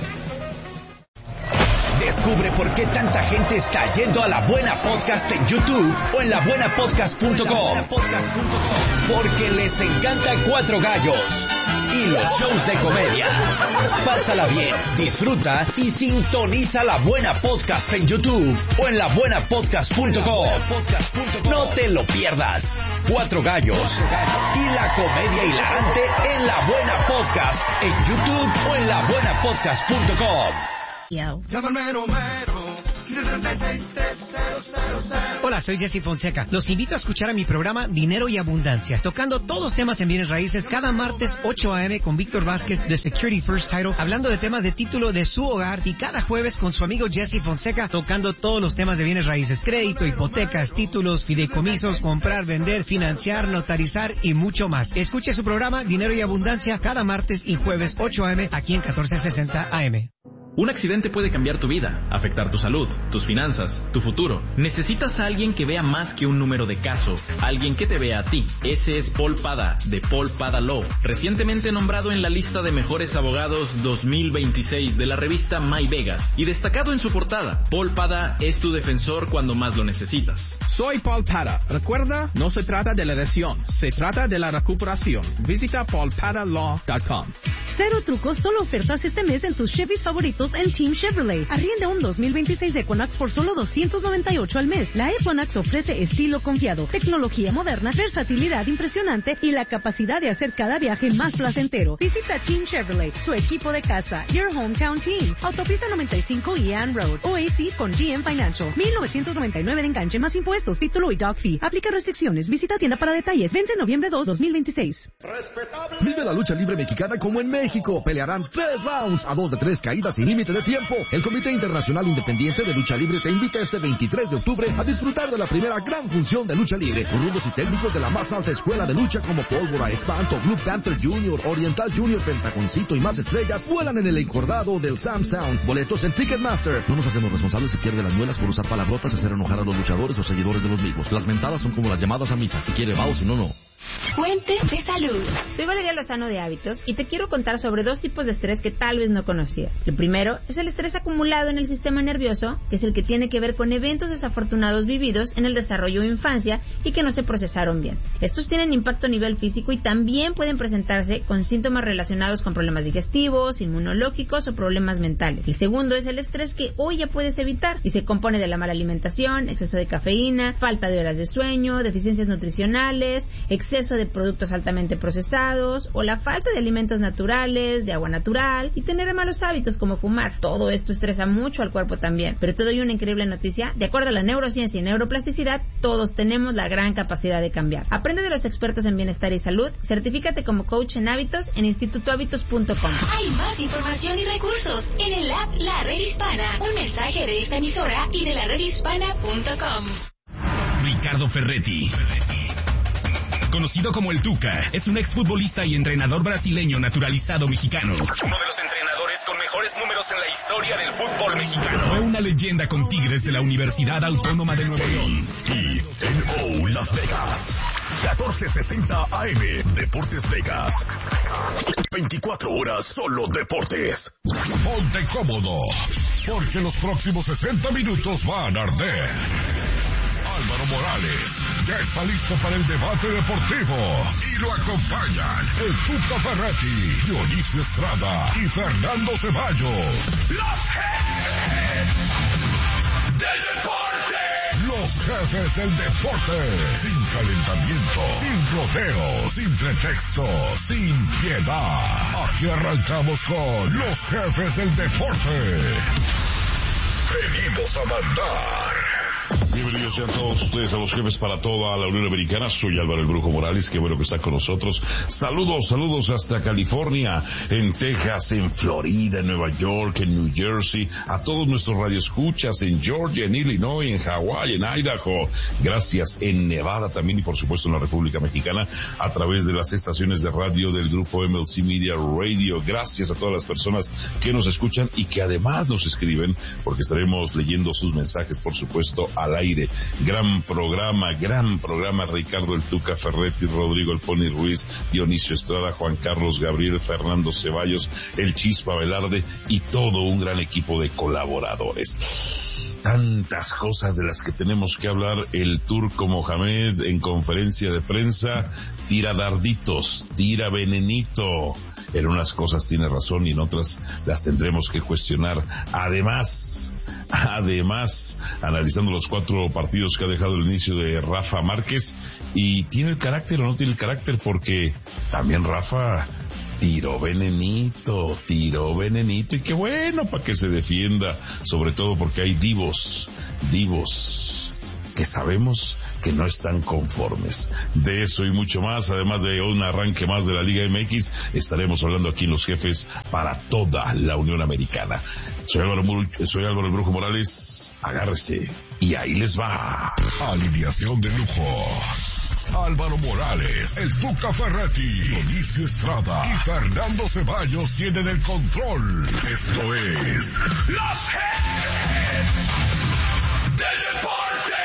Descubre por qué tanta gente está yendo a La Buena Podcast en YouTube o en la buena podcast punto com. Porque les encanta Cuatro Gallos. y los shows de comedia. Pásala bien, disfruta y sintoniza La Buena Podcast en YouTube o en la buena podcast punto com. No te lo pierdas. Cuatro gallos y la comedia hilarante en La Buena Podcast en YouTube o en la buena podcast punto com. Hola, soy Jesse Fonseca. Los invito a escuchar a mi programa Dinero y Abundancia, tocando todos los temas en bienes raíces cada martes ocho a eme con Víctor Vázquez de Security First Title, hablando de temas de título de su hogar, y cada jueves con su amigo Jesse Fonseca, tocando todos los temas de bienes raíces: crédito, hipotecas, títulos, fideicomisos, comprar, vender, financiar, notarizar y mucho más. Escuche su programa Dinero y Abundancia cada martes y jueves ocho a eme aquí en catorce sesenta A M. Un accidente puede cambiar tu vida, afectar tu salud, tus finanzas, tu futuro. Necesitas a alguien que vea más que un número de caso, alguien que te vea a ti. Ese es Paul Pada, de Paul Pada Law, recientemente nombrado en la lista de mejores abogados dos mil veintiséis de la revista My Vegas y destacado en su portada. Paul Pada es tu defensor cuando más lo necesitas. Soy Paul Pada. Recuerda, no se trata de la lesión, se trata de la recuperación. Visita paul pada law punto com. Cero trucos, solo ofertas este mes en tus Chevys favoritos en Team Chevrolet. Arrienda un dos mil veintiséis Equinox por solo doscientos noventa y ocho al mes. La Equinox ofrece estilo confiado, tecnología moderna, versatilidad impresionante y la capacidad de hacer cada viaje más placentero. Visita Team Chevrolet, su equipo de casa, Your Hometown Team. Autopista noventa y cinco y Ann Road. O A C con G M Financial. mil novecientos noventa y nueve de enganche más impuestos, título y dog fee. Aplica restricciones. Visita tienda para detalles. Vence noviembre dos, dos mil veintiséis. Vive la lucha libre mexicana como en México. Pelearán tres rounds a dos de tres caídas sin límite de tiempo. El Comité Internacional Independiente de Lucha Libre te invita este veintitrés de octubre a disfrutar de la primera gran función de lucha libre. Con rudos y técnicos de la más alta escuela de lucha como Pólvora, Espanto, Blue Panther Junior, Oriental Junior, Pentaconcito y más estrellas vuelan en el encordado del Sam Sound. Boletos en Ticketmaster. No nos hacemos responsables si pierde las muelas por usar palabrotas y hacer enojar a los luchadores o seguidores de los mismos. Las mentadas son como las llamadas a misa. Si quiere va o si no, no. Fuentes de salud. Soy Valeria Lozano de Hábitos y te quiero contar sobre dos tipos de estrés que tal vez no conocías. El primero es el estrés acumulado en el sistema nervioso, que es el que tiene que ver con eventos desafortunados vividos en el desarrollo o infancia y que no se procesaron bien. Estos tienen impacto a nivel físico y también pueden presentarse con síntomas relacionados con problemas digestivos, inmunológicos o problemas mentales. El segundo es el estrés que hoy ya puedes evitar y se compone de la mala alimentación, exceso de cafeína, falta de horas de sueño, deficiencias nutricionales, exceso de productos altamente procesados o la falta de alimentos naturales, de agua natural y tener malos hábitos como fumar. Todo esto estresa mucho al cuerpo también. Pero te doy una increíble noticia: de acuerdo a la neurociencia y neuroplasticidad, todos tenemos la gran capacidad de cambiar. Aprende de los expertos en bienestar y salud. Certifícate como coach en hábitos en instituto hábitos punto com. Hay más información y recursos en el app La Red Hispana. Un mensaje de esta emisora y de la red hispana punto com. Ricardo Ferretti, conocido como el Tuca, es un exfutbolista y entrenador brasileño naturalizado mexicano. Uno de los entrenadores con mejores números en la historia del fútbol mexicano. Fue una leyenda con Tigres de la Universidad Autónoma de Nuevo León. Y en O Las Vegas, catorce sesenta A M, Deportes Vegas. veinticuatro horas solo deportes. Ponte cómodo, porque los próximos sesenta minutos van a arder. Álvaro Morales ya está listo para el debate deportivo y lo acompañan el Tuca Ferretti, Dionisio Estrada y Fernando Ceballos. Los jefes del deporte. Los jefes del deporte. Sin calentamiento, sin rodeo, sin pretexto, sin piedad. Aquí arrancamos con los jefes del deporte. Venimos a mandar. Bienvenidos sean todos ustedes a los jefes para toda la Unión Americana. Soy Álvaro El Brujo Morales, qué bueno que está con nosotros. Saludos, saludos hasta California, en Texas, en Florida, en Nueva York, en New Jersey, a todos nuestros radioescuchas en Georgia, en Illinois, en Hawái, en Idaho. Gracias, en Nevada también y por supuesto en la República Mexicana a través de las estaciones de radio del grupo M L C Media Radio. Gracias a todas las personas que nos escuchan y que además nos escriben, porque estaremos leyendo sus mensajes, por supuesto, al aire. Gran programa, gran programa. Ricardo El Tuca Ferretti, Rodrigo El Pony Ruiz, Dionisio Estrada, Juan Carlos Gabriel, Fernando Ceballos, El Chispa Velarde y todo un gran equipo de colaboradores. Tantas cosas de las que tenemos que hablar. El Turco Mohamed en conferencia de prensa tira darditos, tira venenito. En unas cosas tiene razón y en otras las tendremos que cuestionar. Además, además, analizando los cuatro partidos que ha dejado el inicio de Rafa Márquez, y tiene el carácter o no tiene el carácter, porque también Rafa tiró venenito, tiró venenito, y qué bueno para que se defienda, sobre todo porque hay divos, divos, que sabemos que no están conformes. De eso y mucho más, además de un arranque más de la Liga M X, estaremos hablando aquí en Los Jefes para toda la Unión Americana. Soy Álvaro, Mur- soy Álvaro el Brujo Morales, agárrese, y ahí les va. Alineación de lujo. Álvaro Morales, el Tuca Ferretti, Dionisio Estrada y Fernando Ceballos tienen el control. Esto es Los Jefes del Deporte.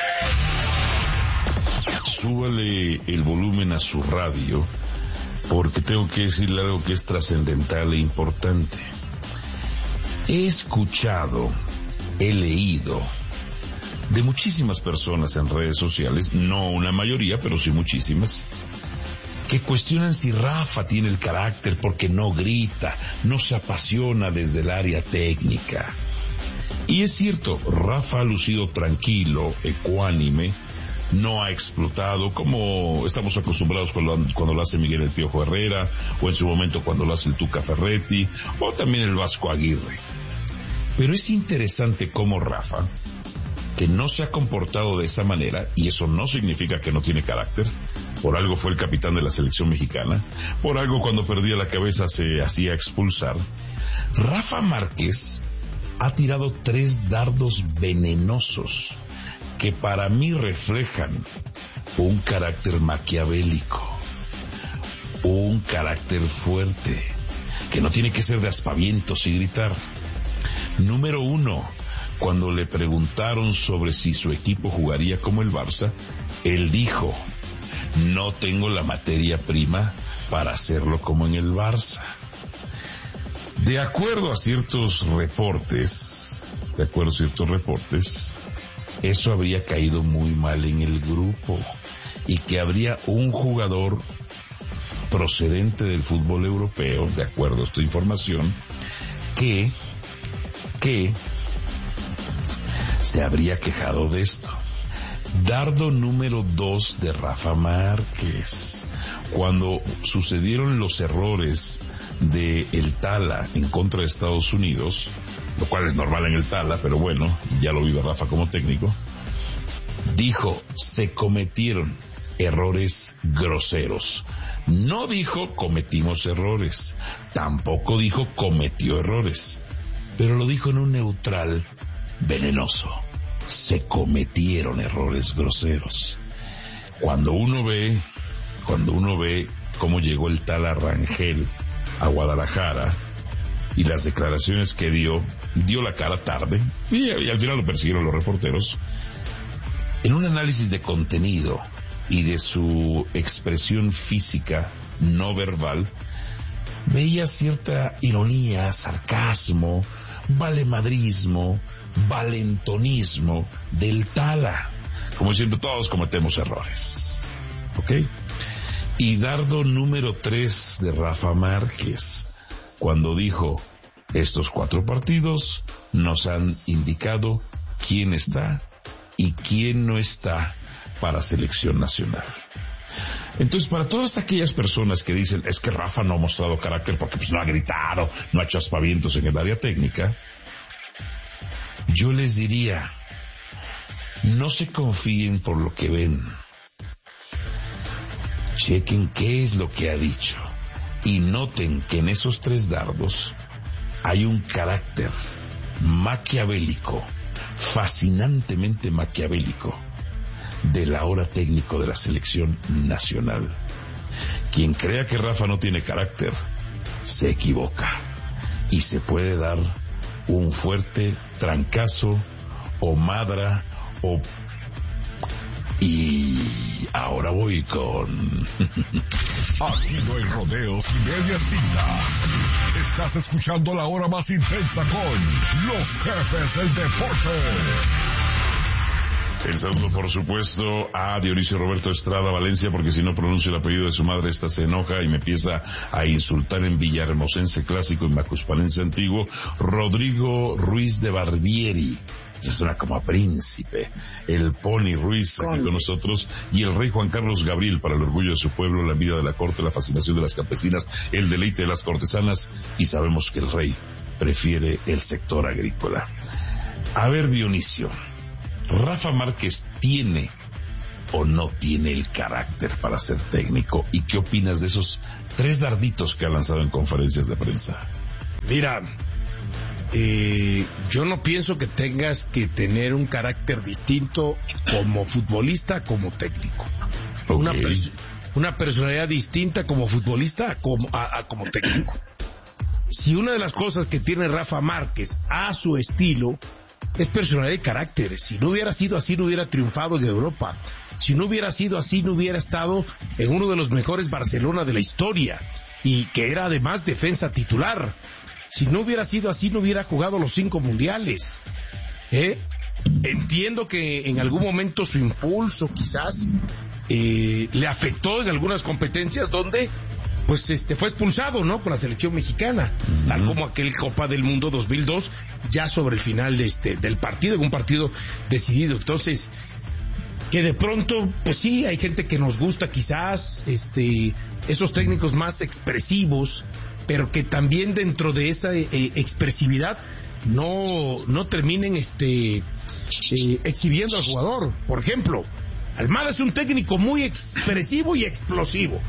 Súbale el volumen a su radio, porque tengo que decirle algo que es trascendental e importante. He escuchado, he leído de muchísimas personas en redes sociales, no una mayoría, pero sí muchísimas, que cuestionan si Rafa tiene el carácter porque no grita, no se apasiona desde el área técnica. Y es cierto, Rafa ha lucido tranquilo, ecuánime, no ha explotado como estamos acostumbrados cuando, cuando lo hace Miguel El Piojo Herrera, o en su momento cuando lo hace el Tuca Ferretti, o también el Vasco Aguirre. Pero es interesante cómo Rafa, que no se ha comportado de esa manera, y eso no significa que no tiene carácter, por algo fue el capitán de la selección mexicana, por algo cuando perdía la cabeza se hacía expulsar. Rafa Márquez ha tirado tres dardos venenosos que para mí reflejan un carácter maquiavélico, un carácter fuerte, que no tiene que ser de aspavientos y gritar. Número uno, cuando le preguntaron sobre si su equipo jugaría como el Barça, él dijo: no tengo la materia prima para hacerlo como en el Barça. De acuerdo a ciertos reportes, de acuerdo a ciertos reportes, eso habría caído muy mal en el grupo, y que habría un jugador procedente del fútbol europeo, de acuerdo a esta información, que, que se habría quejado de esto. Dardo número dos de Rafa Márquez. Cuando sucedieron los errores de el Tala en contra de Estados Unidos, lo cual es normal en el Tala, pero bueno, ya lo vive Rafa como técnico, dijo: se cometieron errores groseros. No dijo cometimos errores, tampoco dijo cometió errores, pero lo dijo en un neutral venenoso: se cometieron errores groseros. Cuando uno ve, cuando uno ve cómo llegó el Tala Rangel a Guadalajara y las declaraciones que dio, dio la cara tarde y, y al final lo persiguieron los reporteros. En un análisis de contenido y de su expresión física no verbal, veía cierta ironía, sarcasmo, valemadrismo, valentonismo del Tala, como diciendo: todos cometemos errores, ¿ok? Y dardo número tres de Rafa Márquez, cuando dijo: estos cuatro partidos nos han indicado quién está y quién no está para selección nacional. Entonces, para todas aquellas personas que dicen: es que Rafa no ha mostrado carácter porque pues no ha gritado, no ha hecho aspavientos en el área técnica, yo les diría: no se confíen por lo que ven, chequen qué es lo que ha dicho y noten que en esos tres dardos hay un carácter maquiavélico, fascinantemente maquiavélico, del ahora técnico de la selección nacional. Quien crea que Rafa no tiene carácter se equivoca, y se puede dar un fuerte trancazo o madra o... Y ahora voy con... Aquí no hay rodeos y medias tintas. Estás escuchando la hora más intensa con Los Jefes del Deporte. El saludo, por supuesto, a Dionisio Roberto Estrada Valencia, porque si no pronuncio el apellido de su madre, esta se enoja y me empieza a insultar en Villahermosense clásico y Macuspalense antiguo. Rodrigo Ruiz de Barbieri. Esa suena como a príncipe. El Pony Ruiz aquí con nosotros. Y el rey Juan Carlos Gabriel, para el orgullo de su pueblo, la vida de la corte, la fascinación de las campesinas, el deleite de las cortesanas. Y sabemos que el rey prefiere el sector agrícola. A ver, Dionisio, ¿Rafa Márquez tiene o no tiene el carácter para ser técnico? ¿Y qué opinas de esos tres darditos que ha lanzado en conferencias de prensa? Mira, eh, yo no pienso que tengas que tener un carácter distinto como futbolista, como técnico. Okay. Una, pers- una personalidad distinta como futbolista como, a, a como técnico. Si una de las cosas que tiene Rafa Márquez a su estilo es personalidad y carácter. Si no hubiera sido así, no hubiera triunfado en Europa. Si no hubiera sido así, no hubiera estado en uno de los mejores Barcelona de la historia, y que era además defensa titular. Si no hubiera sido así, no hubiera jugado los cinco mundiales. ¿Eh? Entiendo que en algún momento su impulso quizás eh, le afectó en algunas competencias donde pues este fue expulsado, ¿no? Con la selección mexicana, uh-huh. tal como aquel Copa del Mundo dos mil dos, ya sobre el final de este del partido, en un partido decidido. Entonces, que de pronto, pues sí, hay gente que nos gusta quizás este esos técnicos más expresivos, pero que también dentro de esa eh, expresividad no no terminen este eh, exhibiendo al jugador. Por ejemplo, Almada es un técnico muy expresivo y explosivo,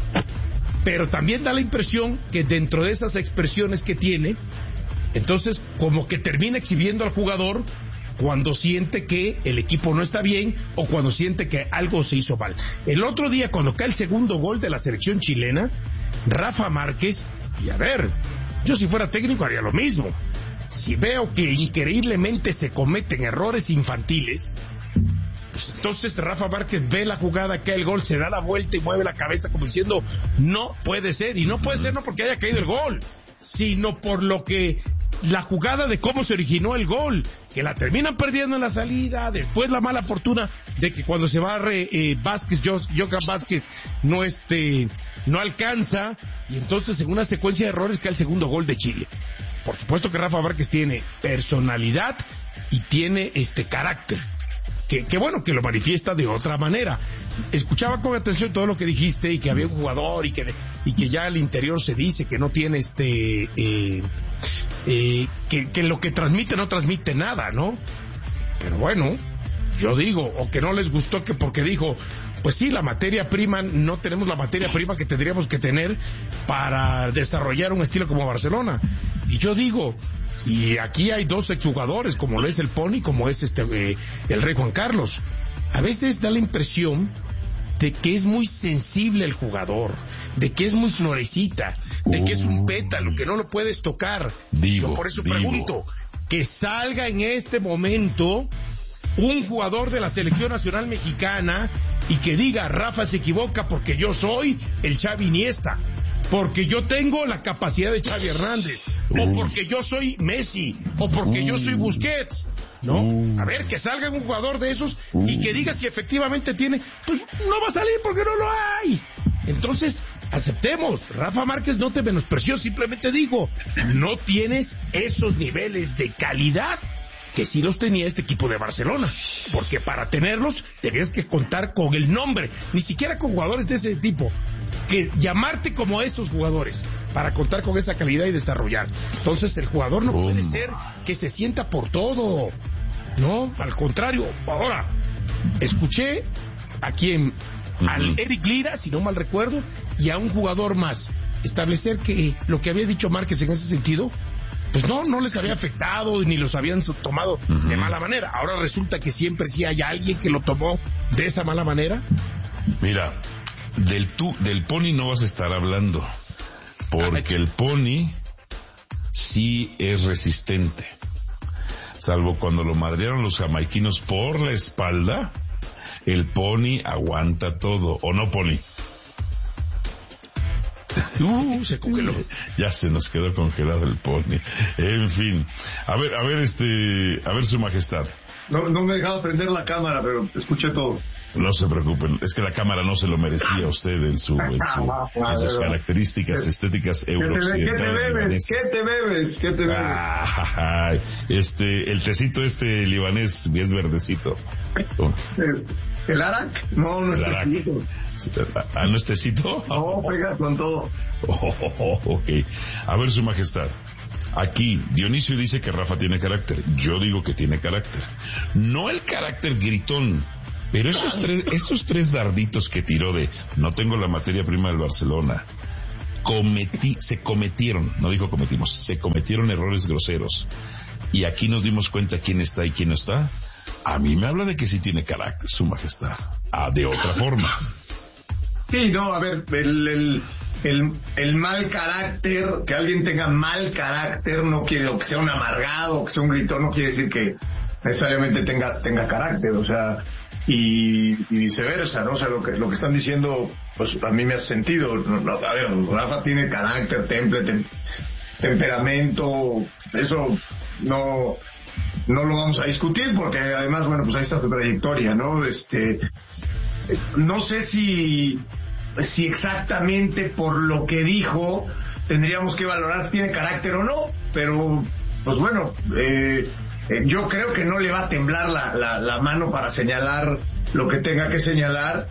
pero también da la impresión que dentro de esas expresiones que tiene, entonces como que termina exhibiendo al jugador cuando siente que el equipo no está bien o cuando siente que algo se hizo mal. El otro día, cuando cae el segundo gol de la selección chilena, Rafa Márquez, y a ver, yo si fuera técnico haría lo mismo. Si veo que increíblemente se cometen errores infantiles, pues entonces Rafa Márquez ve la jugada, cae el gol, se da la vuelta y mueve la cabeza como diciendo, no puede ser. Y no puede ser no porque haya caído el gol, sino por lo que la jugada de cómo se originó el gol, que la terminan perdiendo en la salida, después la mala fortuna de que cuando se barre eh, Vázquez, Johan Vázquez no este no alcanza, y entonces en una secuencia de errores cae el segundo gol de Chile. Por supuesto que Rafa Márquez tiene personalidad y tiene este carácter, que, que bueno, que lo manifiesta de otra manera. Escuchaba con atención todo lo que dijiste, y que había un jugador y que y que ya al interior se dice que no tiene este eh, eh, que, que lo que transmite no transmite nada, ¿no? Pero bueno, yo digo, o que no les gustó que porque dijo, pues sí, la materia prima, no tenemos la materia prima que tendríamos que tener para desarrollar un estilo como Barcelona. Y yo digo, y aquí hay dos exjugadores, como lo es el Pony, como es este eh, el Rey Juan Carlos. A veces da la impresión de que es muy sensible el jugador, de que es muy florecita, de que es un pétalo, que no lo puedes tocar. Digo, Yo por eso digo. pregunto, que salga en este momento un jugador de la selección nacional mexicana y que diga, Rafa se equivoca porque yo soy el Xavi Iniesta, porque yo tengo la capacidad de Xavi Hernández, o porque yo soy Messi, o porque yo soy Busquets. No, a ver, que salga un jugador de esos y que diga si efectivamente tiene, pues no va a salir porque no lo hay. Entonces, aceptemos, Rafa Márquez no te menospreció, simplemente digo, no tienes esos niveles de calidad que sí los tenía este equipo de Barcelona, porque para tenerlos tenías que contar con el nombre, ni siquiera con jugadores de ese tipo, que llamarte como estos jugadores para contar con esa calidad y desarrollar. Entonces el jugador no puede ser que se sienta por todo, no, al contrario. Ahora, escuché a quien, al Eric Lira, si no mal recuerdo, y a un jugador más, establecer que lo que había dicho Márquez en ese sentido, pues no, no les había afectado ni los habían tomado uh-huh. de mala manera. Ahora resulta que siempre sí hay alguien que lo tomó de esa mala manera. Mira, del tú, del Pony no vas a estar hablando, porque el Pony sí es resistente, salvo cuando lo madrearon los jamaiquinos por la espalda. El Pony aguanta todo, ¿o no, Pony? Uh, se congeló. Ya se nos quedó congelado el Pony. En fin, a ver, a ver, este, a ver, Su Majestad, No, no me he dejado prender la cámara, pero escuché todo. No se preocupen, es que la cámara no se lo merecía a usted en, su, en, su, en sus características estéticas eurooccidentales. ¿Qué te bebes? ¿Qué te bebes? ¿Qué te bebes? Ah, este, el tecito este libanés es verdecito. ¿El, el Arak? No, no es tecito. ¿Ah, no es tecito? No, pega con todo. Oh, oh, oh, ok. A ver, su majestad. Aquí, Dionisio dice que Rafa tiene carácter. Yo digo que tiene carácter. No el carácter gritón, pero esos tres, esos tres darditos que tiró de no tengo la materia prima del Barcelona, cometí, se cometieron, no dijo cometimos, se cometieron errores groseros. Y aquí nos dimos cuenta quién está y quién no está. A mí me habla de que sí tiene carácter, su majestad. Ah, de otra forma. Sí, no, a ver, el... el... El, el mal carácter, que alguien tenga mal carácter, no quiere, o que sea un amargado, o que sea un gritón, no quiere decir que necesariamente tenga tenga carácter, o sea, y, y viceversa, ¿no? O sea, lo que lo que están diciendo, pues a mí me hace sentido. No, a ver, Rafa tiene carácter, temple, tem, temperamento, eso no no lo vamos a discutir, porque además, bueno, pues ahí está su trayectoria, ¿no? Este, no sé si si exactamente por lo que dijo tendríamos que valorar si tiene carácter o no, pero pues bueno, eh, eh, yo creo que no le va a temblar la, la, la mano para señalar lo que tenga que señalar,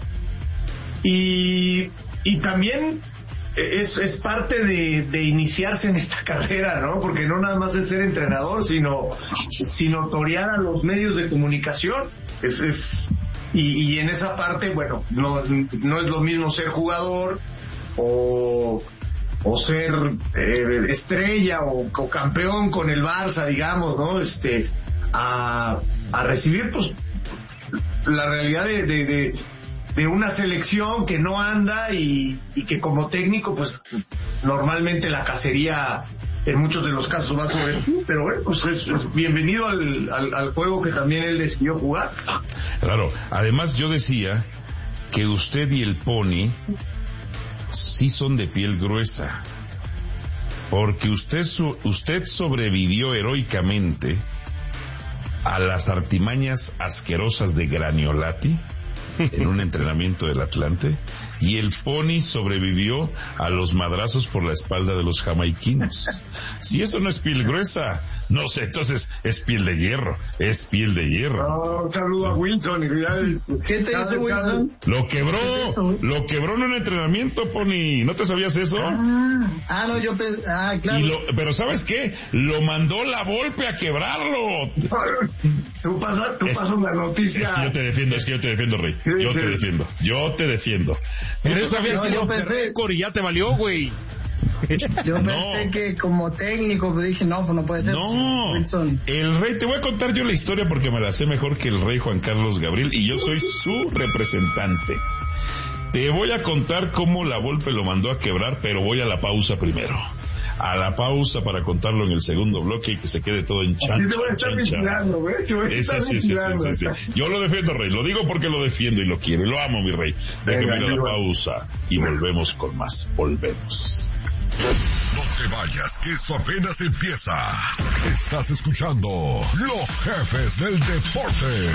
y, y también es, es parte de, de iniciarse en esta carrera, ¿no? Porque no nada más es ser entrenador, sino, sino torear a los medios de comunicación. Es, es Y, y en esa parte, bueno, no, no es lo mismo ser jugador o, o ser eh, estrella o, o campeón con el Barça, digamos, ¿no? Este, a, a recibir, pues, la realidad de, de, de, de una selección que no anda y, y que como técnico, pues, normalmente la cacería en muchos de los casos va sobre ti, pero bueno, pues es, es bienvenido al, al, al juego que también él decidió jugar. Claro, además yo decía que usted y el Pony sí son de piel gruesa, porque usted, su, usted sobrevivió heroicamente a las artimañas asquerosas de Graniolati en un entrenamiento del Atlante, y el Pony sobrevivió a los madrazos por la espalda de los jamaiquinos. Si eso no es piel gruesa, no sé, entonces es piel de hierro, es piel de hierro. Oh, un saludo a Wilson. ¿Qué te hizo Wilson? Lo quebró, lo quebró en un entrenamiento, Pony. ¿No te sabías eso? Ah, ah no, yo pensé, ah, claro. Y lo, pero ¿sabes qué? Lo mandó la Volpe a quebrarlo. Tú pasas, tú pasas una noticia. Es que yo te defiendo, es que yo te defiendo, Rey. Sí, yo sí. te defiendo, yo te defiendo. Pero sabías que yo pensé récord y ya te valió, güey. Yo no. pensé que como técnico, pues dije, no, pues no puede ser. No, Wilson. El Rey, te voy a contar yo la historia porque me la sé mejor que el Rey Juan Carlos Gabriel y yo soy su representante. Te voy a contar cómo la Volpe lo mandó a quebrar, pero voy a la pausa primero. A la pausa para contarlo en el segundo bloque y que se quede todo en chan. Te voy a estar vigilando, güey. Te voy a estar sí, sí, vigilando. Sí, sí, sí. Yo lo defiendo, Rey. Lo digo porque lo defiendo y lo quiero. Y lo amo, mi Rey. Déjame ir a la pausa y volvemos con más. Volvemos. No te vayas, que esto apenas empieza. Estás escuchando Los Jefes del Deporte.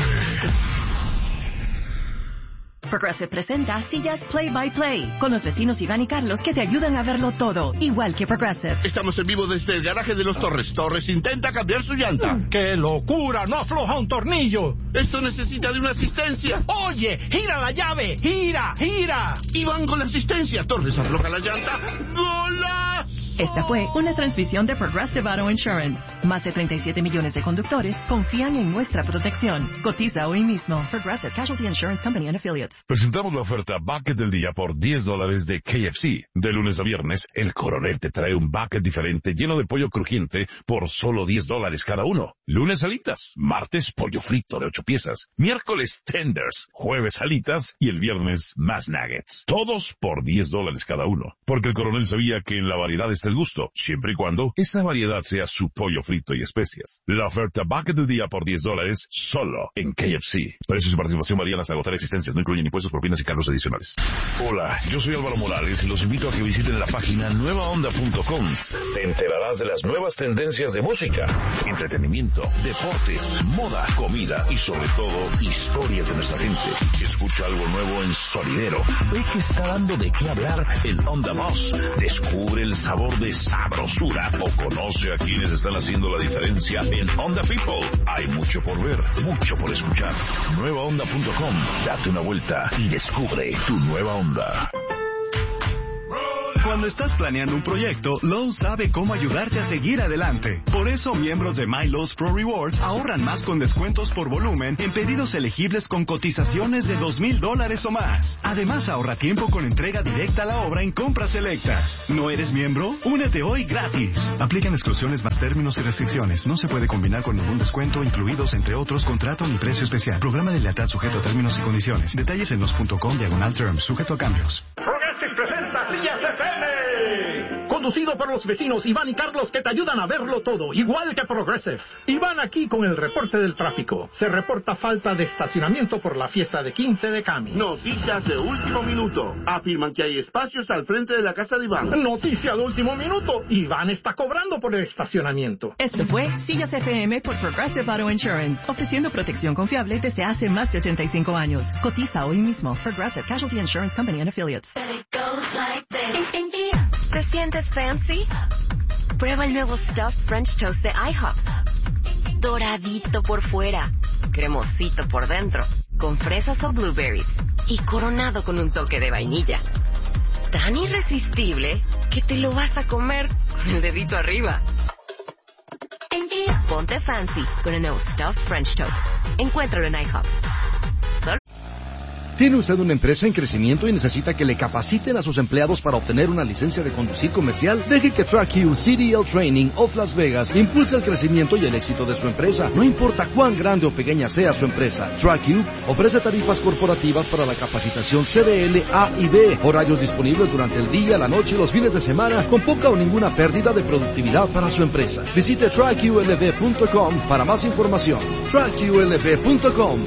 Progressive presenta sillas Play by Play con los vecinos Iván y Carlos que te ayudan a verlo todo, igual que Progressive. Estamos en vivo desde el garaje de los Torres. Torres intenta cambiar su llanta. ¡Qué locura! ¡No afloja un tornillo! Esto necesita de una asistencia. Oye, gira la llave, gira, gira. Y van con la asistencia. Torres afloja la llanta. ¡Golazo! Esta fue una transmisión de Progressive Auto Insurance. Más de treinta y siete millones de conductores confían en nuestra protección. Cotiza hoy mismo. Progressive Casualty Insurance Company and Affiliates. Presentamos la oferta Bucket del Día por diez dólares de K F C. De lunes a viernes, el Coronel te trae un bucket diferente lleno de pollo crujiente por solo diez dólares cada uno. Lunes alitas, martes pollo frito de ocho piezas, miércoles tenders, jueves alitas y el viernes más nuggets. Todos por diez dólares cada uno. Porque el Coronel sabía que en la variedad está usted gusto, siempre y cuando esa variedad sea su pollo frito y especias. La oferta Bucket del día por diez dólares solo en K F C. Precios y participación varían hasta agotar existencias, no incluyen impuestos, propinas y cargos adicionales. Hola, yo soy Álvaro Morales y los invito a que visiten la página nueva onda punto com. Te enterarás de las nuevas tendencias de música, entretenimiento, deportes, moda, comida y sobre todo historias de nuestra gente. Escucha algo nuevo en Sonidero. Ve que está dando de qué hablar el Onda Boss. Descubre el sabor de sabrosura o conoce a quienes están haciendo la diferencia en Onda People. Hay mucho por ver, mucho por escuchar. nueva onda punto com. Date una vuelta y descubre tu nueva onda. Cuando estás planeando un proyecto, Lowe's sabe cómo ayudarte a seguir adelante. Por eso, miembros de My Lowe's Pro Rewards ahorran más con descuentos por volumen en pedidos elegibles con cotizaciones de dos mil dólares o más. Además, ahorra tiempo con entrega directa a la obra en compras selectas. ¿No eres miembro? Únete hoy gratis. Aplican exclusiones más términos y restricciones. No se puede combinar con ningún descuento, incluidos entre otros contrato ni precio especial. Programa de lealtad sujeto a términos y condiciones. Detalles en los punto com diagonal terms, sujeto a cambios. Progressive presenta Sillas F M. Conducido por los vecinos Iván y Carlos, que te ayudan a verlo todo, igual que Progressive. Iván aquí con el reporte del tráfico. Se reporta falta de estacionamiento por la fiesta de quince de Cami. Noticias de último minuto. Afirman que hay espacios al frente de la casa de Iván. Noticia de último minuto. Iván está cobrando por el estacionamiento. Esto fue Sillas F M por Progressive Auto Insurance, ofreciendo protección confiable desde hace más de ochenta y cinco años. Cotiza hoy mismo. Progressive Casualty Insurance Company and Affiliates. ¿Te sientes fancy? Prueba el nuevo Stuffed French Toast de IHOP. Doradito por fuera, cremosito por dentro, con fresas o blueberries y coronado con un toque de vainilla. Tan irresistible que te lo vas a comer con el dedito arriba. Ponte fancy con el nuevo Stuffed French Toast. Encuéntralo en IHOP. ¿Tiene usted una empresa en crecimiento y necesita que le capaciten a sus empleados para obtener una licencia de conducir comercial? Deje que TrackU C D L Training of Las Vegas impulse el crecimiento y el éxito de su empresa. No importa cuán grande o pequeña sea su empresa, TrackU ofrece tarifas corporativas para la capacitación C D L A y B, horarios disponibles durante el día, la noche y los fines de semana, con poca o ninguna pérdida de productividad para su empresa. Visite track U L V punto com para más información. track U L V punto com.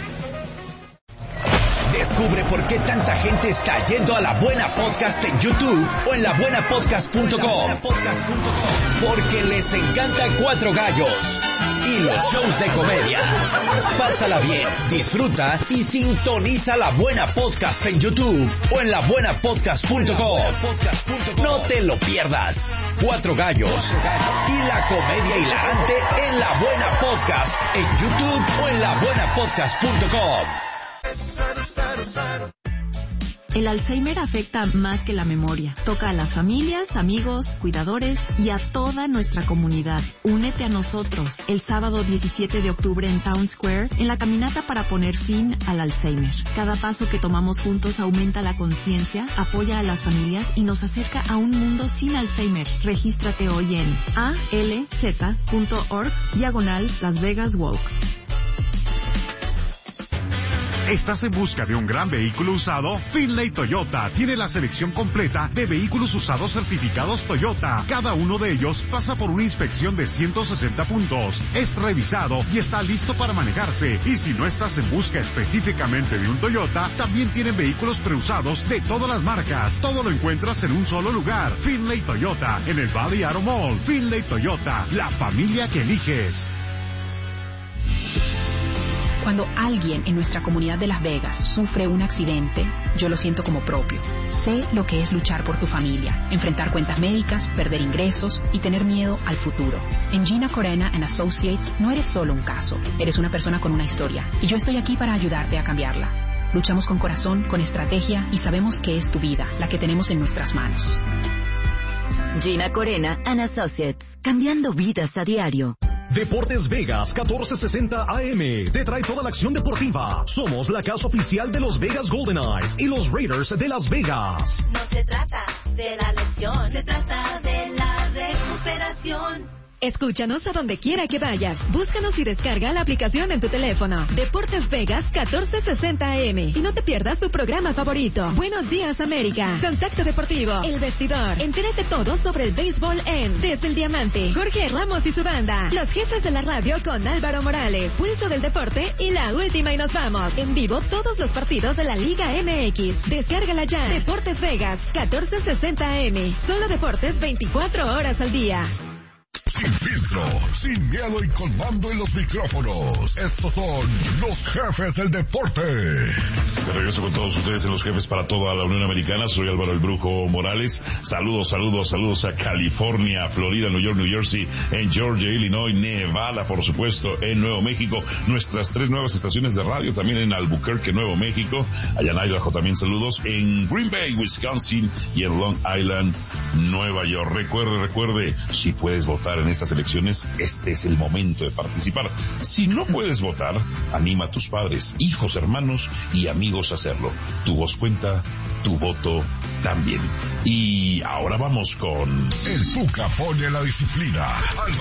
Descubre por qué tanta gente está yendo a La Buena Podcast en YouTube o en la buena podcast punto com. Porque les encanta Cuatro Gallos y los shows de comedia. Pásala bien, disfruta y sintoniza La Buena Podcast en YouTube o en la buena podcast punto com. No te lo pierdas. Cuatro Gallos y la comedia hilarante en La Buena Podcast en YouTube o en la buena podcast punto com. El Alzheimer afecta más que la memoria. Toca a las familias, amigos, cuidadores y a toda nuestra comunidad. Únete a nosotros el sábado diecisiete de octubre en Town Square en la caminata para poner fin al Alzheimer. Cada paso que tomamos juntos aumenta la conciencia, apoya a las familias y nos acerca a un mundo sin Alzheimer. Regístrate hoy en a l z punto org diagonal Las Vegas Walk. ¿Estás en busca de un gran vehículo usado? Finlay Toyota tiene la selección completa de vehículos usados certificados Toyota. Cada uno de ellos pasa por una inspección de ciento sesenta puntos. Es revisado y está listo para manejarse. Y si no estás en busca específicamente de un Toyota, también tienen vehículos preusados de todas las marcas. Todo lo encuentras en un solo lugar. Finlay Toyota, en el Valley Auto Mall. Finlay Toyota, la familia que eliges. Cuando alguien en nuestra comunidad de Las Vegas sufre un accidente, yo lo siento como propio. Sé lo que es luchar por tu familia, enfrentar cuentas médicas, perder ingresos y tener miedo al futuro. En Gina Corena and Associates no eres solo un caso, eres una persona con una historia y yo estoy aquí para ayudarte a cambiarla. Luchamos con corazón, con estrategia y sabemos que es tu vida, la que tenemos en nuestras manos. Gina Corena and Associates, cambiando vidas a diario. Deportes Vegas catorce sesenta A M te trae toda la acción deportiva. Somos la casa oficial de los Vegas Golden Knights y los Raiders de Las Vegas. No se trata de la lesión, se trata de la recuperación. Escúchanos a donde quiera que vayas. Búscanos y descarga la aplicación en tu teléfono. Deportes Vegas catorce sesenta A M. Y no te pierdas tu programa favorito. Buenos días, América. Contacto Deportivo. El Vestidor. Entérate todo sobre el béisbol en Desde el Diamante. Jorge Ramos y su banda. Los jefes de la radio con Álvaro Morales. Pulso del deporte y la última y nos vamos. En vivo todos los partidos de la Liga M X. Descárgala ya. Deportes Vegas catorce sesenta A M. Solo deportes veinticuatro horas al día. Sin filtro, sin miedo y con mando en los micrófonos. Estos son los jefes del deporte. De regreso con todos ustedes en los jefes para toda la Unión Americana. Soy Álvaro el Brujo Morales. Saludos, saludos, saludos a California, Florida, New York, New Jersey, en Georgia, Illinois, Nevada, por supuesto, en Nuevo México. Nuestras tres nuevas estaciones de radio también en Albuquerque, Nuevo México. Allá en Idaho también saludos. En Green Bay, Wisconsin y en Long Island, Nueva York. Recuerde, recuerde, si puedes votar en estas elecciones, este es el momento de participar. Si no puedes votar, anima a tus padres, hijos, hermanos y amigos a hacerlo. Tu voz cuenta, tu voto también. Y ahora vamos con... El Tuca pone la disciplina.